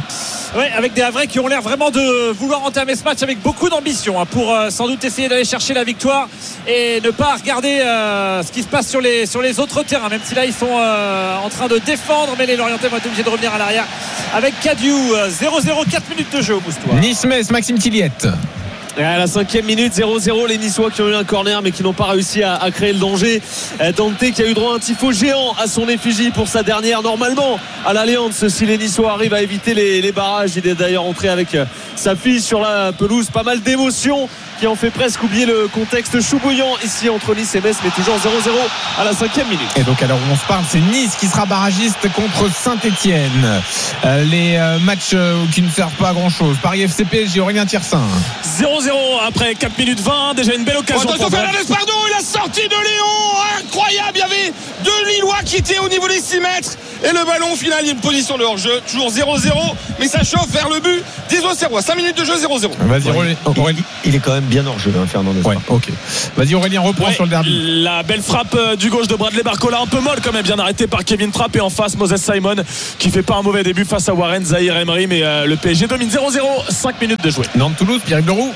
Ouais, avec des Havrais qui ont l'air vraiment de vouloir entamer ce match avec beaucoup d'ambition pour sans doute essayer d'aller chercher la victoire et ne pas regarder ce qui se passe sur les autres terrains, même si là ils sont en train de défendre, mais les Lorientais vont être obligés de revenir à l'arrière avec Cadieux. 0-0, 4 minutes de jeu au Moustoir. Nice-Metz, Maxime Tilliette. Et à la 5e minute, 0-0, les Niçois qui ont eu un corner mais qui n'ont pas réussi à créer le danger. Dante qui a eu droit à un tifo géant à son effigie pour sa dernière, normalement à l'Alliance, si les Niçois arrivent à éviter les barrages. Il est d'ailleurs entré avec sa fille sur la pelouse. Pas mal d'émotions qui ont fait presque oublier le contexte chou bouillant ici entre Nice et Metz, mais toujours 0-0 à la 5e minute. Et donc à l'heure où on se parle, c'est Nice qui sera barragiste contre Saint-Etienne. Les matchs qui ne servent pas à grand chose. Paris FC PSG, Aurélien Thiersin. 0-0 après 4 minutes 20. Déjà une belle occasion. Attention, Fernandez, pardon, il a sorti de Léon. Incroyable, il y avait deux Lillois qui étaient au niveau des 6 mètres. Et le ballon, au final, il y a une position de hors-jeu. Toujours 0-0, mais ça chauffe vers le but des Auxerrois. 5 minutes de jeu, 0-0. Vas-y, Aurélien. Il est quand même bien hors-jeu, Fernandez. Ouais, ok. Vas-y, Aurélien, reprends sur le derby. La belle frappe du gauche de Bradley Barcola, un peu molle quand même, bien arrêté par Kevin Trapp. Et en face, Moses Simon qui fait pas un mauvais début face à Warren Zahir Emery. Mais le PSG domine 0-0, 5 minutes de jouer. Nantes-Toulouse, Pierre Leroux.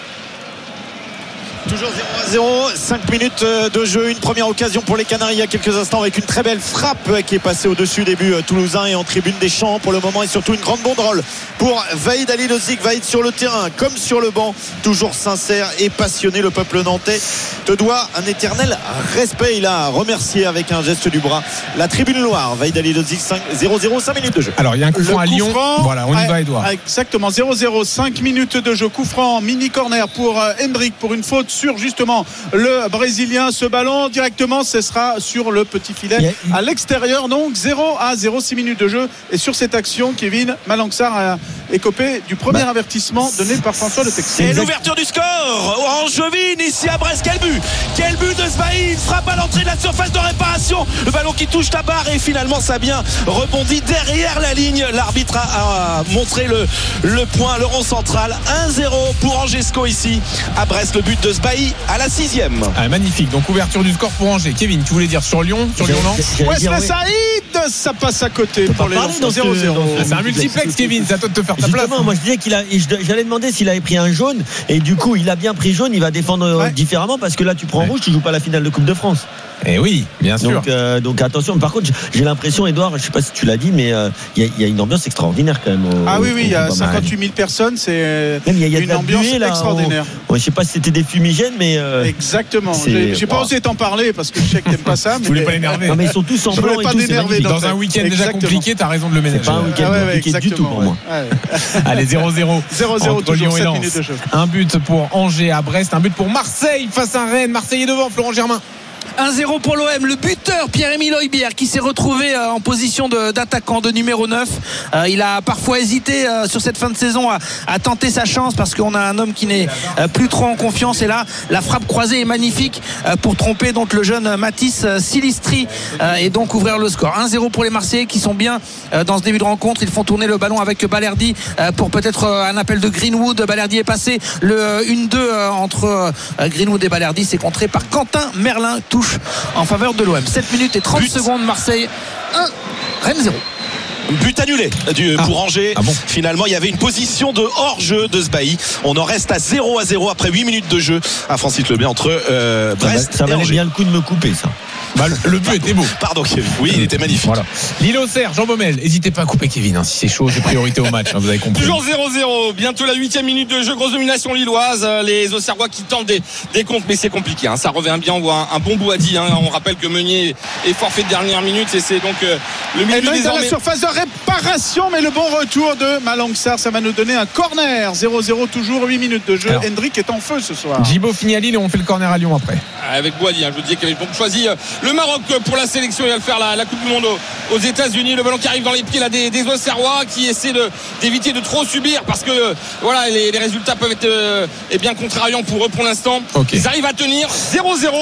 Toujours 0-0, 5 minutes de jeu, une première occasion pour les Canaries il y a quelques instants avec une très belle frappe qui est passée au-dessus des buts toulousains et en tribune des Champs pour le moment, et surtout une grande banderole pour Vahid Halilovic. Vahid sur le terrain comme sur le banc, toujours sincère et passionné. Le peuple nantais te doit un éternel respect. Il a remercié avec un geste du bras la tribune Loire. Vahid Halilovic, 0-0, 5 minutes de jeu. Alors il y a un coup franc à Lyon. Voilà, on y va, Edouard. Exactement, 0-0, 5 minutes de jeu. Coup franc, mini corner pour Hendrick pour une faute sur justement le Brésilien. Ce ballon directement, ce sera sur le petit filet à l'extérieur. Donc 0-0, 6 minutes de jeu. Et sur cette action, Kevin Malangsar a écopé du premier avertissement donné par François Le Texier. Et l'ouverture du score Angevine ici à Brest. Quel but de Sbaï, frappe à l'entrée de la surface de réparation, le ballon qui touche la barre et finalement ça a bien rebondi derrière la ligne. L'arbitre a montré le point, le rond central. 1-0 pour Angesco ici à Brest. Le but de Sbaï à la 6e. Magnifique, donc ouverture du score pour Angers. Kevin, tu voulais dire sur Lyon, Wesley Saïd, ça passe à côté pour les 0-0. C'est un multiplex, Kevin, c'est à toi de te faire ta place. Moi je disais j'allais demander s'il avait pris un jaune, et du coup il a bien pris jaune. Il va défendre différemment, parce que là tu prends rouge, tu joues pas la finale de Coupe de France. Et oui, bien sûr. Donc attention. Par contre, j'ai l'impression, Edouard, je sais pas si tu l'as dit, mais il y a une ambiance extraordinaire quand même. Il y a 58 000 personnes, c'est une ambiance extraordinaire. Je sais pas si c'était des fumigènes, mais exactement. J'ai pas osé t'en parler parce que je sais que t'aimes pas ça. Je voulais pas l'énerver. Non, mais ils sont tous en blanc et tout. Dans un week-end déjà compliqué, t'as raison de le ménager. C'est pas un week-end compliqué du tout pour moi. Allez, 0-0. 0-0 entre Lyon et Lens. Un but pour Angers à Brest, un but pour Marseille face à Rennes. Marseille est devant, Florent Germain. 1-0 pour l'OM. Le buteur Pierre-Emile Højbjerg qui s'est retrouvé en position d'attaquant de numéro 9. Il a parfois hésité sur cette fin de saison à tenter sa chance, parce qu'on a un homme qui n'est plus trop en confiance, et là la frappe croisée est magnifique pour tromper donc le jeune Mathis Silistri et donc ouvrir le score. 1-0 pour les Marseillais qui sont bien dans ce début de rencontre. Ils font tourner le ballon avec Balerdi pour peut-être un appel de Greenwood. Balerdi est passé, le 1-2 entre Greenwood et Balerdi, c'est contré par Quentin Merlin. Touche en faveur de l'OM. 7 minutes et 30 secondes. Marseille 1, Rennes 0. But annulé pour Angers. Finalement, il y avait une position de hors-jeu de Sbaï. On en reste à 0-0 après 8 minutes de jeu à Francis-Leblay entre Brest ça et valait Angers. bien le coup de me couper, ça. Le but était beau. Pardon, Kevin. Oui, il était magnifique. Voilà. Lille-Auxerre, Jean Baumel. N'hésitez pas à couper Kevin, si c'est chaud, c'est priorité au match, vous avez compris. Toujours 0-0. Bientôt la 8e minute de jeu. Grosse domination lilloise. Les Auxerrois qui tentent des comptes, mais c'est compliqué. Ça revient bien. On voit un bon Bouhaddi. On rappelle que Meunier est forfait de dernière minute, et c'est donc le milieu dans désormais. la surface de réparation, mais le bon retour de Malangsar, ça va nous donner un corner. 0-0 toujours, 8 minutes de jeu. Hendrick est en feu ce soir. Djibo finit à Lille et on fait le corner à Lyon après. Avec Bouhaddi, je vous disais qu'il avait donc choisi le Maroc pour la sélection. Il va le faire la Coupe du Monde aux États-Unis. Le ballon qui arrive dans les pieds là, des Auxerrois, qui essaient d'éviter de trop subir, parce que voilà, les résultats peuvent être bien contrariants pour eux pour l'instant. Ils arrivent à tenir 0-0,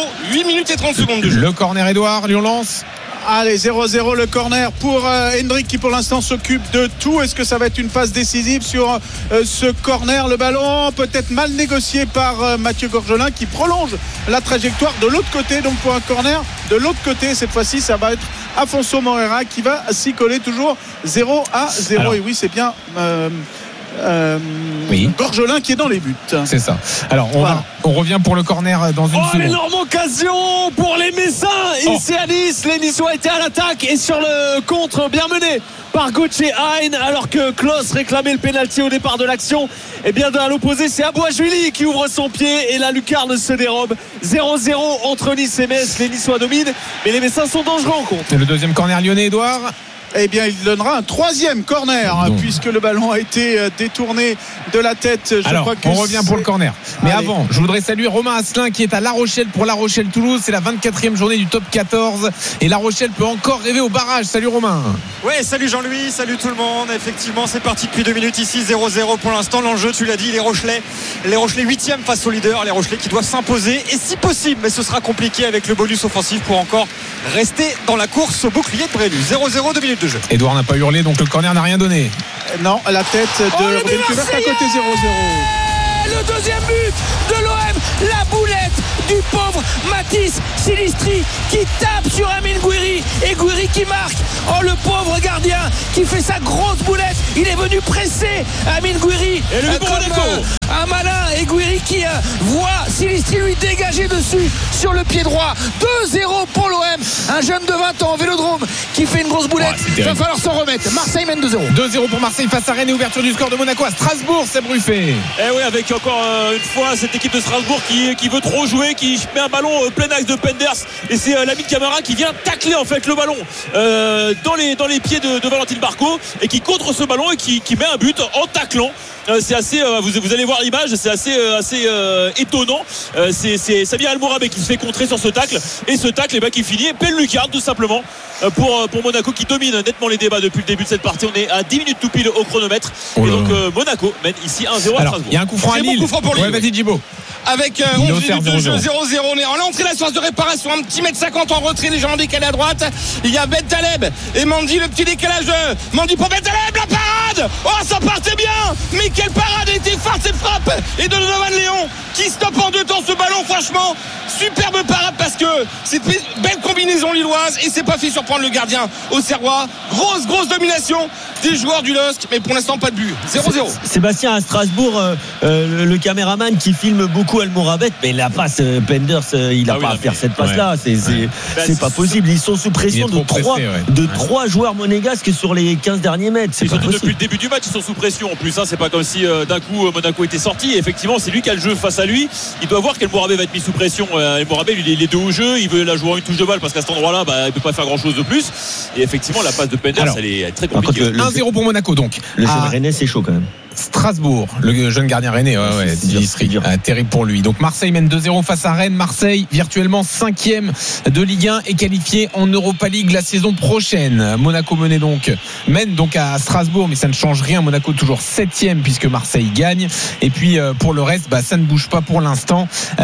8 minutes et 30 secondes de jeu. Le corner, Edouard, Lyon-Lens. Allez, 0-0 le corner pour Hendrick qui pour l'instant s'occupe de tout. Est-ce que ça va être une passe décisive sur ce corner? Le ballon peut-être mal négocié par Mathieu Gorgelin qui prolonge la trajectoire de l'autre côté. Donc pour un corner de l'autre côté, cette fois-ci ça va être Afonso Moreira qui va s'y coller. Toujours 0-0. Et oui, c'est bien Gorgelin qui est dans les buts. C'est ça. Alors on revient pour le corner dans une seconde. Énorme occasion pour les Messins ici à Nice. Les Niçois étaient à l'attaque et sur le contre bien mené par Gauthier Hein, alors que Klos réclamait le pénalty au départ de l'action. Et bien à l'opposé, c'est Abouajwili qui ouvre son pied et la lucarne se dérobe. 0-0 entre Nice et Metz. Les Niçois dominent, mais les Messins sont dangereux en contre. Et le deuxième corner lyonnais, Edouard. Eh bien, il donnera un troisième corner puisque le ballon a été détourné de la tête. On revient pour le corner. Mais avant, je voudrais saluer Romain Asselin qui est à La Rochelle pour La Rochelle-Toulouse. C'est la 24e journée du top 14 et La Rochelle peut encore rêver au barrage. Salut Romain. Ouais, salut Jean-Louis, salut tout le monde. Effectivement, c'est parti depuis 2 minutes ici, 0-0 pour l'instant. L'enjeu, tu l'as dit, les Rochelais 8e face au leader. Les Rochelais qui doivent s'imposer et si possible, mais ce sera compliqué avec le bonus offensif pour encore rester dans la course au bouclier de Brélu. 0-0, 2 minutes de jeu. Edouard n'a pas hurlé, donc le corner n'a rien donné. Non, la tête de Robin Kubert à côté 0-0. Le deuxième but de l'OM, la boulette du pauvre Mathis Silistri qui tape sur Amine Gouiri et Gouiri qui marque. Oh, le pauvre gardien qui fait sa grosse boulette, il est venu presser Amine Gouiri et le comme un malin, et Gouiri qui voit Silistri lui dégager dessus sur le pied droit. 2-0 pour l'OM, un jeune de 20 ans au Vélodrome qui fait une grosse boulette. Il va falloir s'en remettre. Marseille mène 2-0. 2-0 pour Marseille face à Rennes et ouverture du score de Monaco à Strasbourg. C'est Bruffé. Et oui, avec encore une fois cette équipe de Strasbourg qui veut trop jouer, qui met un ballon plein axe de Penders, et c'est Lamine Camara qui vient tacler en fait le ballon dans les pieds de Valentine Barco et qui contre ce ballon et qui met un but en taclant. C'est assez vous allez voir l'image, c'est assez étonnant. C'est Samir Almourabé qui se fait contrer sur ce tacle, et ce tacle qui finit pleine lucarne tout simplement pour Monaco qui domine nettement les débats depuis le début de cette partie. On est à 10 minutes tout pile au chronomètre et donc Monaco mène ici 1-0 à Strasbourg. Il y a un coup franc à Lille. Ouais, vas-y Djibo. Avec 11 minutes de jeu, 0-0. On est en l'entrée de la surface de réparation, un petit mètre 50 en retrait, les gens décalés à droite. Il y a Ben Taleb et Mandy, le petit décalage. Mandy pour Ben Taleb, la parade. Oh, ça partait bien, mais quelle parade a été forte cette frappe. Et de Donovan Léon qui stoppe en deux temps ce ballon. Franchement, superbe parade parce que c'est une belle combinaison lilloise et c'est pas fait surprendre le gardien au Serrois. Grosse domination des joueurs du LOSC, mais pour l'instant pas de but. 0-0. Sébastien à Strasbourg, le caméraman qui filme beaucoup Almourabet, mais la passe Penders, il n'a pas à faire cette passe là. C'est pas possible. Ils sont sous pression de 3 joueurs monégasques sur les 15 derniers mètres. Et surtout depuis le début du match, ils sont sous pression. En plus, c'est pas comme si d'un coup Monaco était sorti. Et effectivement, c'est lui qui a le jeu face à lui. Il doit voir qu'Elmourabé va être mis sous pression. Elmourabé, lui, il est deux au jeu. Il veut la jouer en une touche de balle parce qu'à cet endroit-là, il peut pas faire grand-chose de plus. Et effectivement, la passe de Penders, elle est très compliquée. 1-0 pour Monaco donc. Le jeu rennais, c'est chaud quand même. Strasbourg, le jeune gardien rennais, terrible pour lui. Donc Marseille mène 2-0 face à Rennes. Marseille virtuellement 5e de Ligue 1 et qualifié en Europa League la saison prochaine. Monaco mène donc à Strasbourg, mais ça ne change rien. Monaco toujours 7e puisque Marseille gagne. Et puis pour le reste, ça ne bouge pas pour l'instant.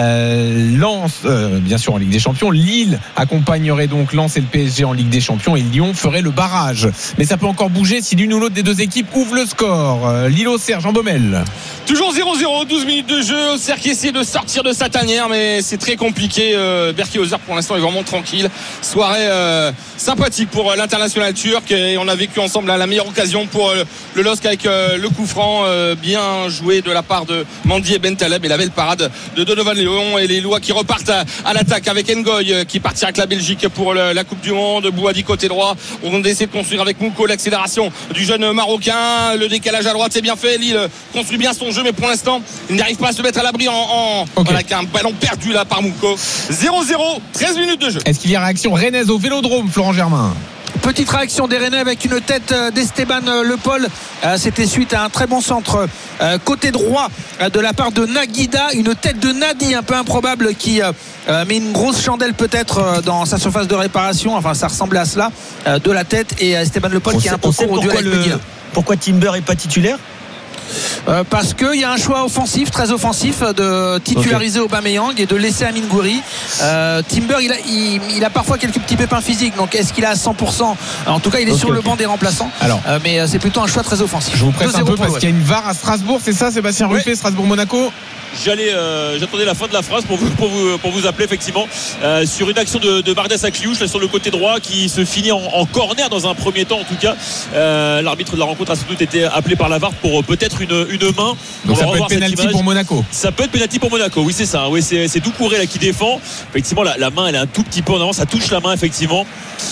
Lens, bien sûr en Ligue des Champions. Lille accompagnerait donc Lens et le PSG en Ligue des Champions, et Lyon ferait le barrage. Mais ça peut encore bouger si l'une ou l'autre des deux équipes ouvre le score. Lille Auxerre, Jean Baumel. Toujours 0-0, 12 minutes de jeu. Auxerre qui essaie de sortir de sa tanière, mais c'est très compliqué. Berky Auxerre pour l'instant est vraiment tranquille. Soirée sympathique pour l'international turc, et on a vécu ensemble la meilleure occasion pour le LOSC avec le coup franc bien joué de la part de Mandy et Ben Taleb, et la belle parade de Donovan Léon, et les Lois qui repartent à l'attaque avec Ngoy qui partira avec la Belgique pour la Coupe du Monde. Bouhadi côté droit, on essaie de construire avec Mouko l'accélération du jeune Marocain, le décalage à droite c'est bien fait, Lille construit bien son jeu, mais pour l'instant il n'arrive pas à se mettre à l'abri avec un ballon perdu là par Mouko. 0-0, 13 minutes de jeu. Est-ce qu'il y a réaction rennaise au Vélodrome, Florent Germain? Petite réaction des Rennais avec une tête d'Esteban Le Paul. C'était suite à un très bon centre côté droit de la part de Naguida. Une tête de Nadi un peu improbable qui met une grosse chandelle peut-être dans sa surface de réparation. Enfin, ça ressemblait à cela de la tête. Et Esteban Le Paul qui a un peu court au duel avec Medina. Pourquoi Timber est pas titulaire? Parce qu'il y a un choix offensif, très offensif, de titulariser Aubameyang et de laisser Amine Gouiri. Timber, il a parfois quelques petits pépins physiques, donc est-ce qu'il est à 100%? En tout cas, il est sur le banc des remplaçants. Mais c'est plutôt un choix très offensif. Je vous presse un peu parce qu'il y a une VAR à Strasbourg, c'est ça, Sébastien Ruffet, Strasbourg-Monaco? j'attendais la fin de la phrase pour vous appeler effectivement sur une action de Bardes Akliouche là sur le côté droit qui se finit en corner dans un premier temps en tout cas. L'arbitre de la rencontre a sans doute été appelé par la VAR pour peut-être une main. Donc ça peut être pénalty pour Monaco. Ça peut être pénalty pour Monaco, oui c'est ça. Oui, c'est Doucouré là qui défend. Effectivement la main elle est un tout petit peu en avant, ça touche la main effectivement.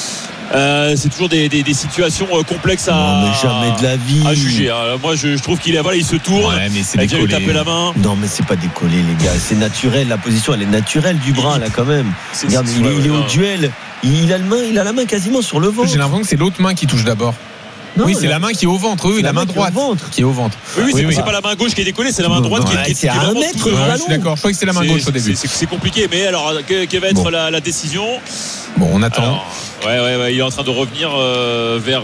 C'est toujours des situations complexes non, mais jamais de la vie à juger. Moi je trouve qu'il se tourne, ouais, mais c'est il vient lui taper la main. Non mais c'est pas décollé les gars, c'est naturel, la position elle est naturelle du bras là quand même. Regarde, il est au duel, il a la main quasiment sur le ventre. J'ai l'impression que c'est l'autre main qui touche d'abord. Non, oui, c'est la main qui est au ventre, oui, la main droite qui est au ventre. Oui, c'est pas la main gauche qui est décollée, c'est la main droite qui est à 1 mètre. Je suis d'accord, je crois que c'est la main gauche au début. C'est compliqué, mais alors quelle va être la décision? Bon, on attend. Alors, ouais, il est en train de revenir vers.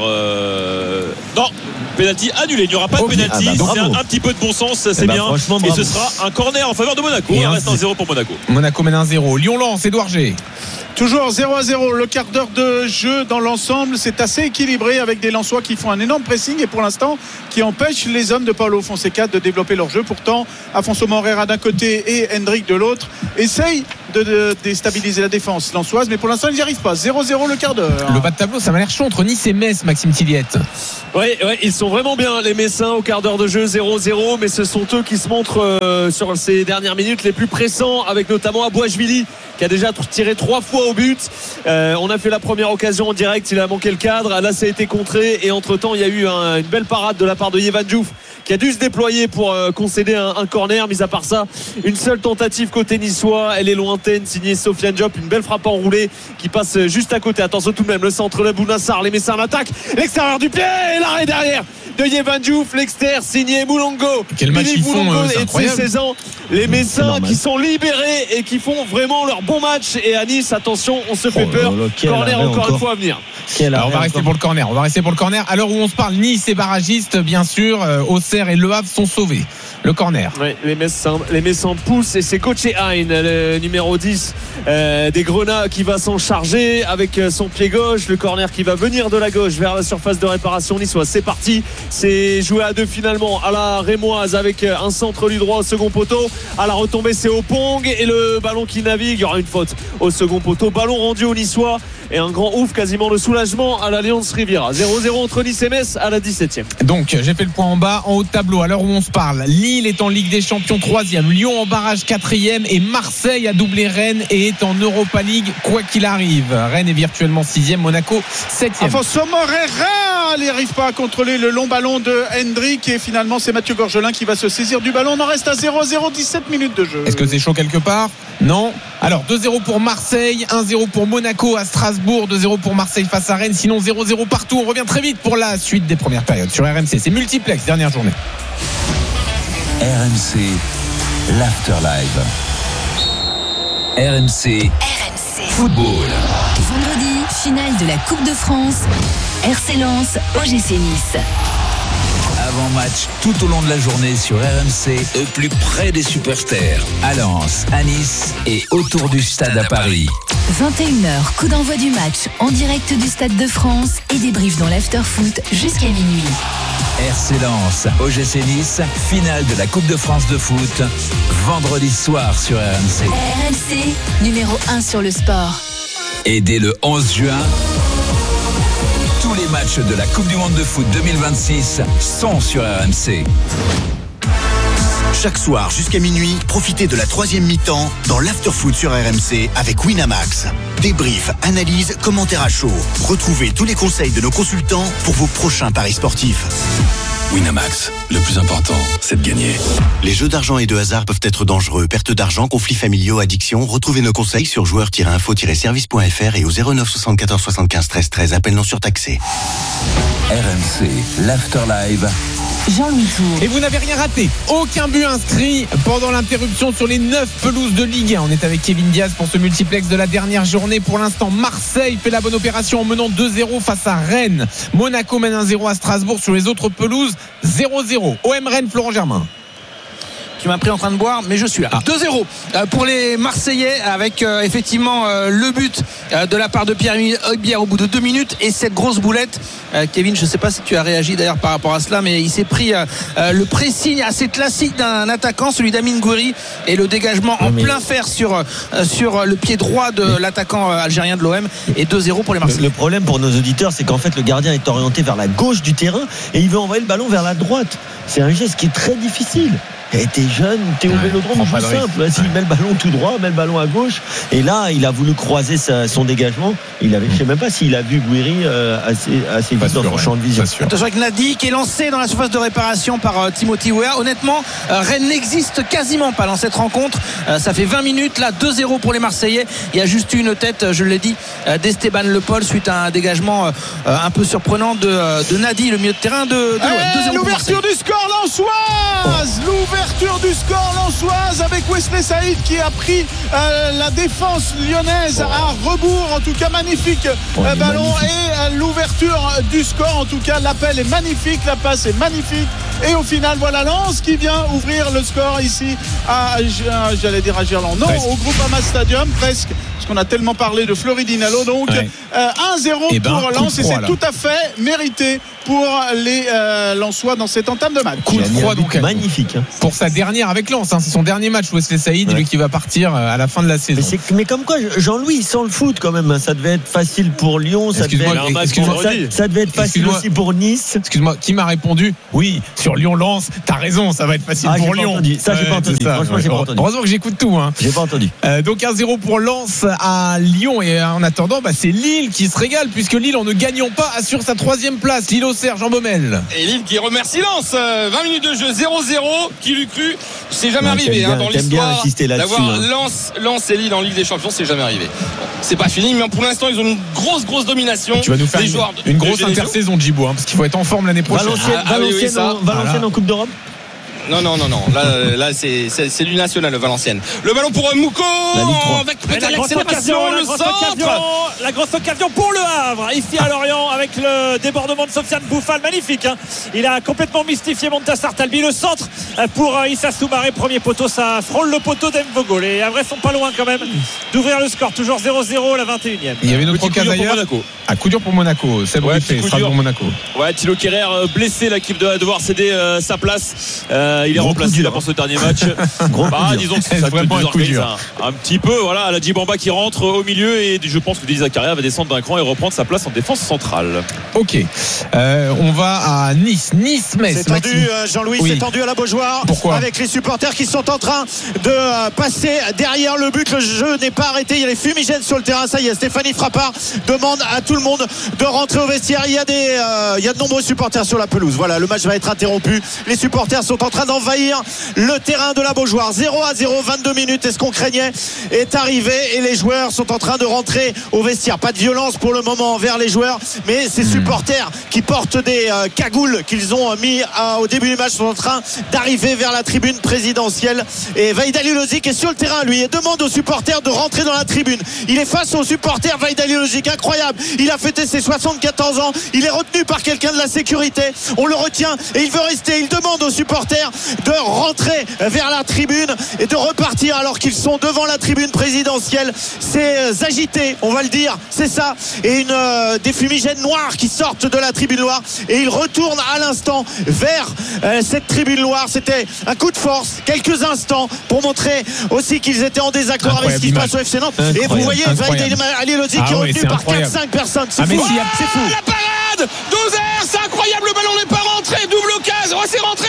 Non, pénalty annulé. Il n'y aura pas de pénalty. C'est un petit peu de bon sens, c'est bien. Et ce sera un corner en faveur de Monaco. Il reste 1-0 pour Monaco. Monaco mène 1-0. Lyon-Lens, Édouard G. Toujours 0-0, le quart d'heure de jeu dans l'ensemble, c'est assez équilibré avec des Lensois qui font un énorme pressing et pour l'instant qui empêchent les hommes de Paulo Fonseca de développer leur jeu. Pourtant, Afonso Moreira d'un côté et Hendrick de l'autre essayent de déstabiliser la défense lensoise, mais pour l'instant ils n'y arrivent pas. 0-0 le quart d'heure. Le bas de tableau, ça m'a l'air chaud entre Nice et Metz, Maxime Tilliette. Ouais, ils sont vraiment bien les Messins au quart d'heure de jeu, 0-0, mais ce sont eux qui se montrent sur ces dernières minutes les plus pressants, avec notamment Abouachvili qui a déjà tiré 3 fois au but. On a fait la première occasion en direct, il a manqué le cadre, là ça a été contré et entre temps il y a eu une belle parade de la part de Yevan Diouf qui a dû se déployer pour concéder un corner. Mis à part ça, une seule tentative côté niçois, elle est lointaine, signée Sofiane Diop, une belle frappe enroulée qui passe juste à côté. Attention tout de même, le centre de Bounassar, les Messins en attaque, l'extérieur du pied et l'arrêt derrière de Yevan Diouf, l'extérieur signé Moulongo. Quel match ils font, et de ses 16 ans, les Messins qui sont libérés et qui font vraiment leur bon match. Et à Nice, attention, on se fait peur. Corner encore une fois à venir. Alors, on va rester pour le corner. À l'heure où on se parle, Nice et barragistes, bien sûr, Auxerre et Le Havre sont sauvés. Le corner. Oui, les Messins poussent et c'est Coach Hein, le numéro 10 des Grenats, qui va s'en charger avec son pied gauche. Le corner qui va venir de la gauche vers la surface de réparation niçoise. C'est parti. C'est joué à 2 finalement à la rémoise avec un centre du droit au second poteau. À la retombée, c'est Opong et le ballon qui navigue. Il y aura une faute au second poteau. Ballon rendu aux Niçois et un grand ouf, quasiment de soulagement à l'Alliance Riviera. 0-0 entre Nice et Metz à la 17e. Donc j'ai fait le point en bas. En haut de tableau, à l'heure où on se parle, Lille est en Ligue des Champions 3e, Lyon en barrage 4e et Marseille a doublé Rennes et est en Europa League quoi qu'il arrive. Rennes est virtuellement 6e, Monaco 7e. Afonso Moreira n'arrive pas à contrôler le long ballon de Hendrick et finalement c'est Mathieu Gorgelin qui va se saisir du ballon. On en reste à 0-0, 17 minutes de jeu. Est-ce que c'est chaud quelque part? Non. Alors 2-0 pour Marseille, 1-0 pour Monaco à Strasbourg, 2-0 pour Marseille face à Rennes, sinon 0-0 partout. On revient très vite pour la suite des premières périodes sur RMC. C'est multiplex, dernière journée. RMC, l'Afterlive. RMC Football. Vendredi, finale de la Coupe de France. RC Lens, OGC Nice. Avant-match tout au long de la journée sur RMC, au plus près des supporters, à Lens, à Nice et autour du stade à Paris. 21h, coup d'envoi du match en direct du Stade de France et débrief dans l'after-foot jusqu'à minuit. RC Lens, OGC Nice, finale de la Coupe de France de foot, vendredi soir sur RMC. RMC, numéro 1 sur le sport. Et dès le 11 juin, tous les matchs de la Coupe du Monde de foot 2026 sont sur RMC. Chaque soir jusqu'à minuit, profitez de la 3e mi-temps dans l'Afterfoot sur RMC avec Winamax. Débrief, analyse, commentaires à chaud. Retrouvez tous les conseils de nos consultants pour vos prochains paris sportifs. Winamax, le plus important, c'est de gagner. Les jeux d'argent et de hasard peuvent être dangereux. Perte d'argent, conflits familiaux, addiction. Retrouvez nos conseils sur joueurs-info-service.fr et au 09 74 75 13 13. Appel non surtaxé. RMC, l'Afterlive. Jean-Louis Tour. Et vous n'avez rien raté. Aucun but inscrit pendant l'interruption sur les 9 pelouses de Ligue 1. On est avec Kevin Diaz pour ce multiplex de la dernière journée. Pour l'instant, Marseille fait la bonne opération en menant 2-0 face à Rennes. Monaco mène 1-0 à Strasbourg. Sur les autres pelouses, 0-0. OM Rennes, Florent Germain. Tu m'as pris en train de boire, mais je suis là. 2-0 pour les Marseillais avec effectivement le but de la part de Pierre-Emile Højbjerg au bout de 2 minutes et cette grosse boulette. Kevin, je ne sais pas si tu as réagi d'ailleurs par rapport à cela, mais il s'est pris le pressing assez classique d'un attaquant, celui d'Amin Gouiri, et le dégagement en plein fer sur le pied droit de l'attaquant algérien de l'OM, et 2-0 pour les Marseillais. Le problème pour nos auditeurs, c'est qu'en fait le gardien est orienté vers la gauche du terrain et il veut envoyer le ballon vers la droite. C'est un geste qui est très difficile. Et t'es jeune, t'es au Vélodrome, plus simple. S'il met le ballon tout droit, met le ballon à gauche. Et là, il a voulu croiser son dégagement. Je ne sais même pas s'il a vu Gouiri assez vite dans son champ de vision. Attention avec Nadi qui est lancé dans la surface de réparation par Timothy Weah. Honnêtement, Rennes n'existe quasiment pas dans cette rencontre. Ça fait 20 minutes. Là, 2-0 pour les Marseillais. Il y a juste une tête, je l'ai dit, d'Esteban Le Paul suite à un dégagement un peu surprenant de Nadi, le milieu de terrain de l'OM. L'ouverture du score lensoise. L'ouverture du score lensoise avec Wesley Saïd qui a pris la défense lyonnaise à rebours. En tout cas, magnifique ballon magnifique. Et l'ouverture du score. En tout cas, l'appel est magnifique, la passe est magnifique. Et au final, voilà Lens qui vient ouvrir le score ici j'allais dire à Gerland. Non, presque. Au Groupama Stadium, presque. Parce qu'on a tellement parlé de Floridinalo. Donc 1-0 pour Lens et c'est tout à fait mérité pour les Lensois dans cette entame de match. Coup de froid donc magnifique pour sa dernière avec Lens, c'est son dernier match Wesley Saïd, lui qui va partir à la fin de la saison. Mais comme quoi Jean-Louis il sent le foot quand même, ça devait être facile pour Lyon, ça devait être facile aussi pour Nice. Excuse-moi, qui m'a répondu oui sur Lyon-Lens, t'as raison, ça va être facile pour Lyon. Ça j'ai pas entendu. Franchement j'ai pas entendu. Heureusement que j'écoute tout. J'ai pas entendu. Donc 1-0 pour Lens à Lyon, et en attendant c'est Lille qui se régale puisque Lille en ne gagnant pas assure sa 3e place. Lille Auxerre, Jean Baumel. Et Lille qui remercie Lens. 20 minutes de jeu, 0-0. Qui l'eût cru? C'est jamais arrivé dans l'histoire d'avoir Lens et Lille en Ligue des Champions, c'est jamais arrivé. C'est pas fini, mais pour l'instant ils ont une grosse domination. Tu vas nous faire une grosse intersaison de Djibo, parce qu'il faut être en forme l'année prochaine. Valenciennes en Coupe d'Europe. Non. Là, c'est du national, le Valenciennes. Le ballon pour Mouko avec peut-être l'accélération, le centre. La grosse occasion pour le Havre, ici à Lorient, avec le débordement de Sofiane Bouffal, magnifique. Il a complètement mystifié Montassar Talbi. Le centre pour Issa Soumaré, premier poteau, ça frôle le poteau d'Mvogol. Les Havrais sont pas loin quand même d'ouvrir le score. Toujours 0-0 la 21e. Il y avait notre occasion d'ailleurs. À coup dur pour Monaco. C'est bon, Strasbourg Monaco. Ouais, Thilo Kehrer blessé, l'équipe de devoir céder sa place. Il est remplacé là pour ce dernier match. Disons que ça vraiment un coup dur. Un petit peu, voilà, Aladji Bamba qui rentre au milieu, et je pense que Denis Zakaria va descendre d'un cran et reprendre sa place en défense centrale. Ok, on va à Nice-Metz. C'est tendu, Jean-Louis, c'est tendu à la Beaujoire. Pourquoi? Avec les supporters qui sont en train de passer derrière le but. Le jeu n'est pas arrêté, il y a les fumigènes sur le terrain. Ça y est, Stéphanie Frappard demande à tout le monde de rentrer au vestiaire. Il y a de nombreux supporters sur la pelouse. Voilà, le match va être interrompu. Les supporters sont en train d'envahir le terrain de la Beaujoire. 0-0, 22 minutes, et ce qu'on craignait est arrivé, et les joueurs sont en train de rentrer au vestiaire. Pas de violence pour le moment envers les joueurs, mais ces supporters qui portent des cagoules qu'ils ont mis au début du match sont en train d'arriver vers la tribune présidentielle, et Vahid Halilovic est sur le terrain lui et demande aux supporters de rentrer dans la tribune. Il est face aux supporters, Vahid Halilovic, incroyable. Il a fêté ses 74 ans, il est retenu par quelqu'un de la sécurité, on le retient et il veut rester. Il demande aux supporters de rentrer vers la tribune et de repartir alors qu'ils sont devant la tribune présidentielle. C'est agité, on va le dire, c'est ça, et des fumigènes noirs qui sortent de la tribune noire, et ils retournent à l'instant vers cette tribune noire. C'était un coup de force, quelques instants, pour montrer aussi qu'ils étaient en désaccord avec ce qui se passe au FC Nantes. Et vous voyez Vahid Halilovic qui est retenu par 4-5 personnes. C'est fou, c'est fou. La parade d'Auxerre, c'est incroyable, le ballon n'est pas rentré, double occasion, c'est rentré,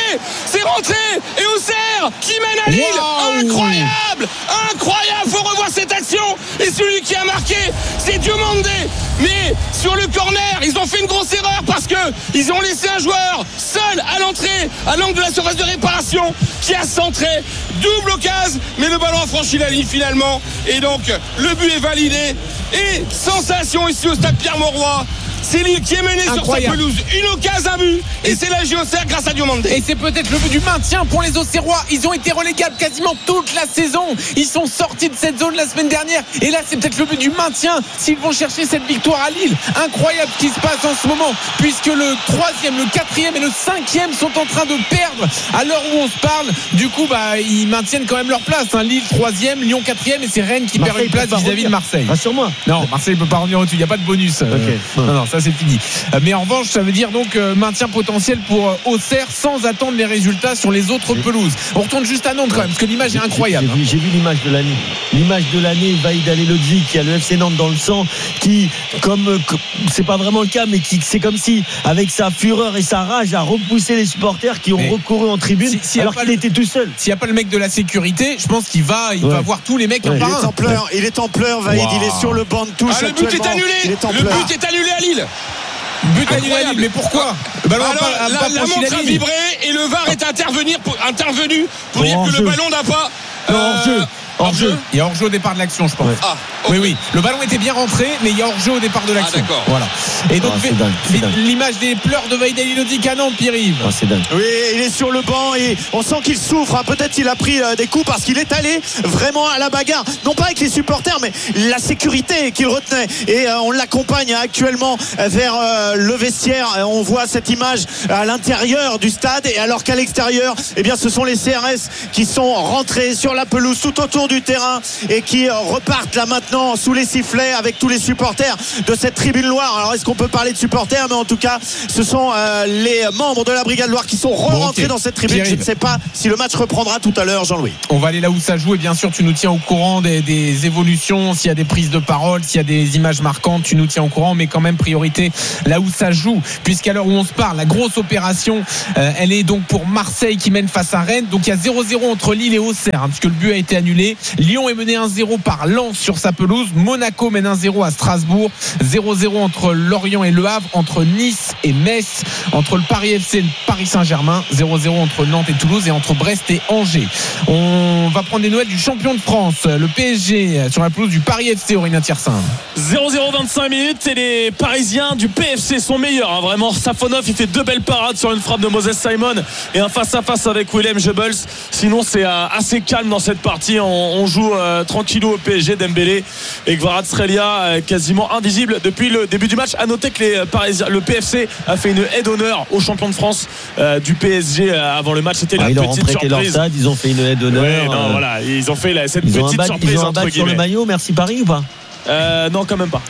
et Auxerre qui mène à Lille. Incroyable, faut revoir cette action, et celui qui a marqué c'est Diomandé, mais sur le corner ils ont fait une grosse erreur parce que ils ont laissé un joueur seul à l'entrée, à l'angle de la surface de réparation, qui a centré, double occasion, mais le ballon a franchi la ligne finalement, et donc le but est validé. Et sensation ici au stade Pierre-Mauroy, C'est Lille qui est mené sur sa pelouse. Une occasion à but. Et c'est la JOCR grâce à Diomandé. Et c'est peut-être le but du maintien pour les Auxerrois. Ils ont été relégables quasiment toute la saison. Ils sont sortis de cette zone la semaine dernière. Et là, c'est peut-être le but du maintien s'ils vont chercher cette victoire à Lille. Incroyable ce qui se passe en ce moment, puisque le 3e, le 4e et le 5e sont en train de perdre à l'heure où on se parle. Du coup, ils maintiennent quand même leur place. Lille 3e, Lyon 4e et c'est Rennes qui perd une place vis-à-vis de Marseille. Rassure-moi. Non, Marseille ne peut pas revenir au-dessus. Il n'y a pas de bonus. Non, ça c'est fini. Mais en revanche, ça veut dire donc maintien potentiel pour Auxerre sans attendre les résultats sur les autres pelouses. On retourne juste à Nantes quand même, parce que l'image est incroyable. J'ai vu l'image de l'année. L'image de l'année, Vaïd Halilhodji qui a le FC Nantes dans le sang, qui, comme c'est pas vraiment le cas, mais qui c'est comme si, avec sa fureur et sa rage, a repoussé les supporters qui ont recouru en tribune alors qu'il était tout seul. S'il n'y a pas le mec de la sécurité, je pense qu'il va voir tous les mecs un par un. Il est en pleurs, Vaïd. Il est sur le banc de touche. Le but est annulé. Le but est annulé à Lille. But annulé à Lille, mais pourquoi? La montre a vibré et le VAR est intervenu pour dire que le ballon n'a pas. Hors-jeu. Il y a hors-jeu au départ de l'action, je pense. Oui. Le ballon était bien rentré, mais il y a hors-jeu au départ de l'action. D'accord. Voilà. Et donc, l'image des pleurs de Vaïd Halilhodji à Nantes, Pierre-Yves. C'est dingue. Oui, il est sur le banc et on sent qu'il souffre. Peut-être qu'il a pris des coups parce qu'il est allé vraiment à la bagarre. Non pas avec les supporters, mais la sécurité qu'il retenait. Et on l'accompagne actuellement vers le vestiaire. On voit cette image à l'intérieur du stade. Et alors qu'à l'extérieur, ce sont les CRS qui sont rentrés sur la pelouse tout autour du terrain et qui repartent là maintenant sous les sifflets avec tous les supporters de cette tribune Loire. Alors est-ce qu'on peut parler de supporters? Mais en tout cas ce sont les membres de la Brigade Loire qui sont rentrés dans cette tribune. Je ne sais pas si le match reprendra tout à l'heure, Jean-Louis. On va aller là où ça joue et bien sûr tu nous tiens au courant des évolutions, s'il y a des prises de parole, s'il y a des images marquantes, tu nous tiens au courant, mais quand même priorité là où ça joue, puisqu'à l'heure où on se parle, la grosse opération elle est donc pour Marseille qui mène face à Rennes. Donc il y a 0-0 entre Lille et Auxerre, puisque le but a été annulé. Lyon est mené 1-0 par Lens sur sa pelouse. Monaco mène 1-0 à Strasbourg. 0-0 entre Lorient et Le Havre, entre Nice et Metz, entre le Paris FC et le Paris Saint-Germain. 0-0 entre Nantes et Toulouse et entre Brest et Angers. On va prendre des nouvelles du champion de France, le PSG, sur la pelouse du Paris FC, Aurélien Tiersin. 0-0 25 minutes et les Parisiens du PFC sont meilleurs. Vraiment, Safonov il fait 2 belles parades sur une frappe de Moses Simon et un face-à-face avec William Jebels. Sinon c'est assez calme dans cette partie. On joue tranquillou au PSG. Dembélé et Kvaratskhelia quasiment invisibles depuis le début du match. À noter que le PFC a fait une aide d'honneur aux champions de France du PSG avant le match. C'était la petite surprise. Leur stade, ils ont fait une aide d'honneur. Voilà, ils ont fait cette petite surprise. Ils ont un badge sur le maillot. Merci Paris ou pas? Non, quand même pas.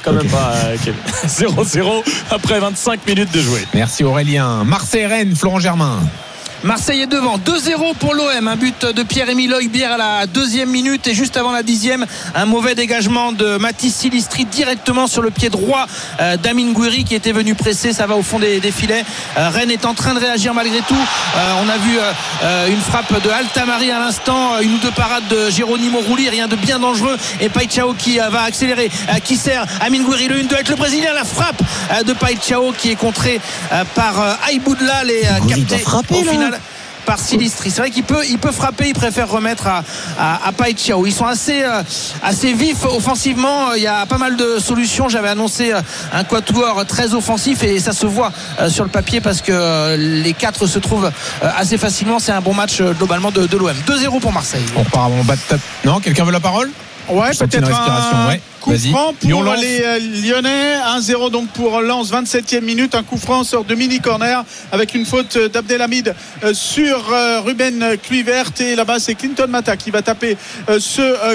0-0 après 25 minutes de jouer. Merci Aurélien. Marseille-Rennes, Florent Germain. Marseille est devant, 2-0 pour l'OM, un but de Pierre-Emile Højbjerg à la 2e minute et juste avant la 10e, un mauvais dégagement de Mathis Silistri directement sur le pied droit d'Amine Gouiri qui était venu presser, ça va au fond des filets. Rennes est en train de réagir malgré tout. On a vu une frappe de Altamari à l'instant, une ou deux parades de Geronimo Rulli, rien de bien dangereux, et Païtchao qui va accélérer, qui sert Amine Gouiri, le 1-2 avec le Brésilien, la frappe de Païtchao qui est contrée par Aïboudla, les captés au final par Silistri. C'est vrai qu'il peut frapper, il préfère remettre à Païtchao. Ils sont assez vifs offensivement, il y a pas mal de solutions. J'avais annoncé un quatuor très offensif et ça se voit sur le papier parce que les 4 se trouvent assez facilement. C'est un bon match globalement de l'OM. 2-0 pour Marseille. On part en bas de table. Non, quelqu'un veut la parole? Ouais, peut-être un coup franc pour Lyon, les Lyonnais. 1-0 donc pour Lens, 27e minute. Un coup franc sort de mini corner avec une faute d'Abdelhamid sur Ruben Kluivert. Et là-bas, c'est Clinton Mata qui va taper ce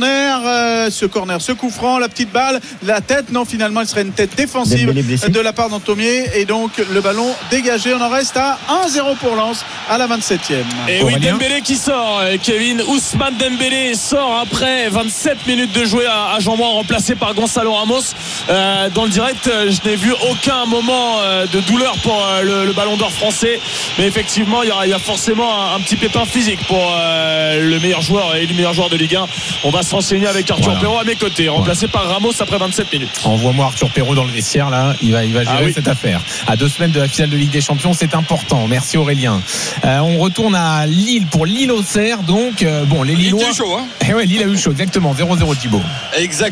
coup franc, la petite balle, la tête. Non, finalement, il serait une tête défensive de la part d'Antomier. Et donc, le ballon dégagé. On en reste à 1-0 pour Lens à la 27e. Et oui, Dembélé qui sort. Kevin Ousmane Dembélé sort après 27 minutes de jouer à Jean-Mouin, remplacé par Gonzalo Ramos. Dans le direct, je n'ai vu aucun moment de douleur pour le ballon d'or français, mais effectivement il y a forcément un petit pépin physique pour le meilleur joueur et le meilleur joueur de Ligue 1. On va se renseigner avec Arthur Perrault à mes côtés, remplacé par Ramos après 27 minutes. Envoie-moi Arthur Perrault dans le vestiaire là, il va gérer cette affaire. À 2 semaines de la finale de Ligue des Champions, c'est important. Merci Aurélien. On retourne à Lille pour Lille-Auxerre. Donc les Lillois. Lille a eu chaud, hein. Lille a eu chaud, exactement. 0-0 Thibaut. Exactement.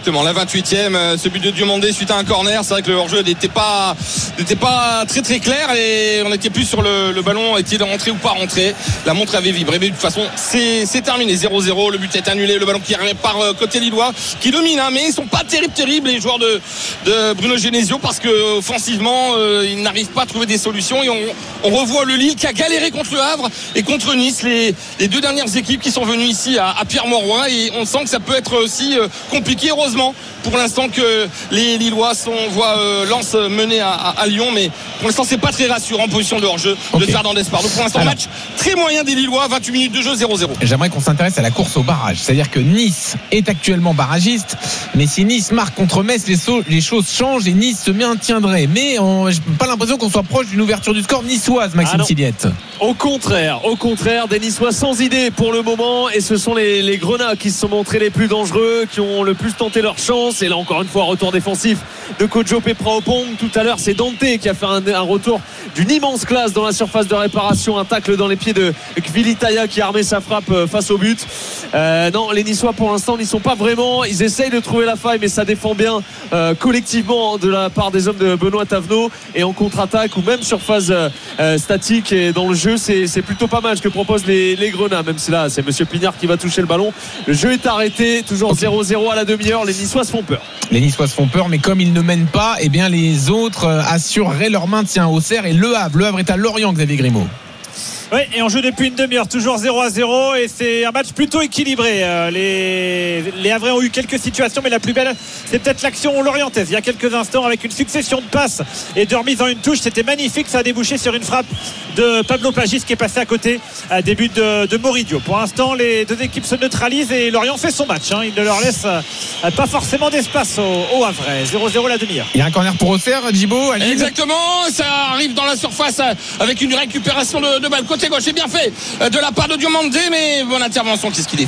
Exactement, la 28e, ce but de Diomandé suite à un corner. C'est vrai que le hors-jeu n'était pas très très clair et on était plus sur le ballon, était-il rentré ou pas rentré. La montre avait vibré, mais de toute façon c'est terminé, 0-0, le but est annulé, le ballon qui arrive par côté lillois qui domine, mais ils sont pas terribles les joueurs de Bruno Genesio, parce que offensivement ils n'arrivent pas à trouver des solutions, et on revoit le Lille qui a galéré contre le Havre et contre Nice, les deux dernières équipes qui sont venues ici à Pierre-Mauroy, et on sent que ça peut être aussi compliqué. Heureusement pour l'instant que les Lillois voient Lens mener à Lyon, mais pour l'instant c'est pas très rassurant en position de hors-jeu de Fernandez Par. Donc pour l'instant match très moyen des Lillois, 28 minutes de jeu, 0-0. J'aimerais qu'on s'intéresse à la course au barrage, c'est-à-dire que Nice est actuellement barragiste, mais si Nice marque contre Metz, les choses changent et Nice se maintiendrait, mais j'ai pas l'impression qu'on soit proche d'une ouverture du score niçoise, Maxime Siliette. Au contraire, des Niçois sans idée pour le moment, et ce sont les Grenats qui se sont montrés les plus dangereux, qui ont le plus tenté leur chance. Et là encore une fois, retour défensif de Kojo Pepraopong. Tout à l'heure, c'est Dante qui a fait un retour d'une immense classe dans la surface de réparation, un tacle dans les pieds de Kvilitaya qui a armé sa frappe face au but. Non, les Niçois pour l'instant n'y sont pas vraiment. Ils essayent de trouver la faille, mais ça défend bien collectivement de la part des hommes de Benoît Tavenot, et en contre-attaque ou même sur phase statique et dans le jeu, c'est plutôt pas mal ce que proposent les Grenats, même si là c'est Monsieur Pignard qui va toucher le ballon. Le jeu est arrêté, toujours 0-0 à la demi-heure. Les Niçois se font peur. Les Niçois se font peur, mais comme ils ne mènent pas, eh bien les autres assureraient leur maintien. Auxerre et Le Havre est à Lorient, Xavier Grimaud. Oui, et on joue depuis une demi-heure, toujours 0-0, et c'est un match plutôt équilibré. Les Havrais ont eu quelques situations, mais la plus belle, c'est peut-être l'action lorientaise. Il y a quelques instants, avec une succession de passes et de remises en une touche, c'était magnifique. Ça a débouché sur une frappe de Pablo Pagis qui est passé à côté des buts de Moridio. Pour l'instant, les deux équipes se neutralisent et Lorient fait son match. Il ne leur laisse pas forcément d'espace aux Havrais. 0-0 la demi-heure. Il y a un corner pour Auxerre, Djibo. Exactement, ça arrive dans la surface avec une récupération de balle côté gauche, c'est bien fait de la part de Diomandé, mais bonne intervention, qu'est-ce qu'il est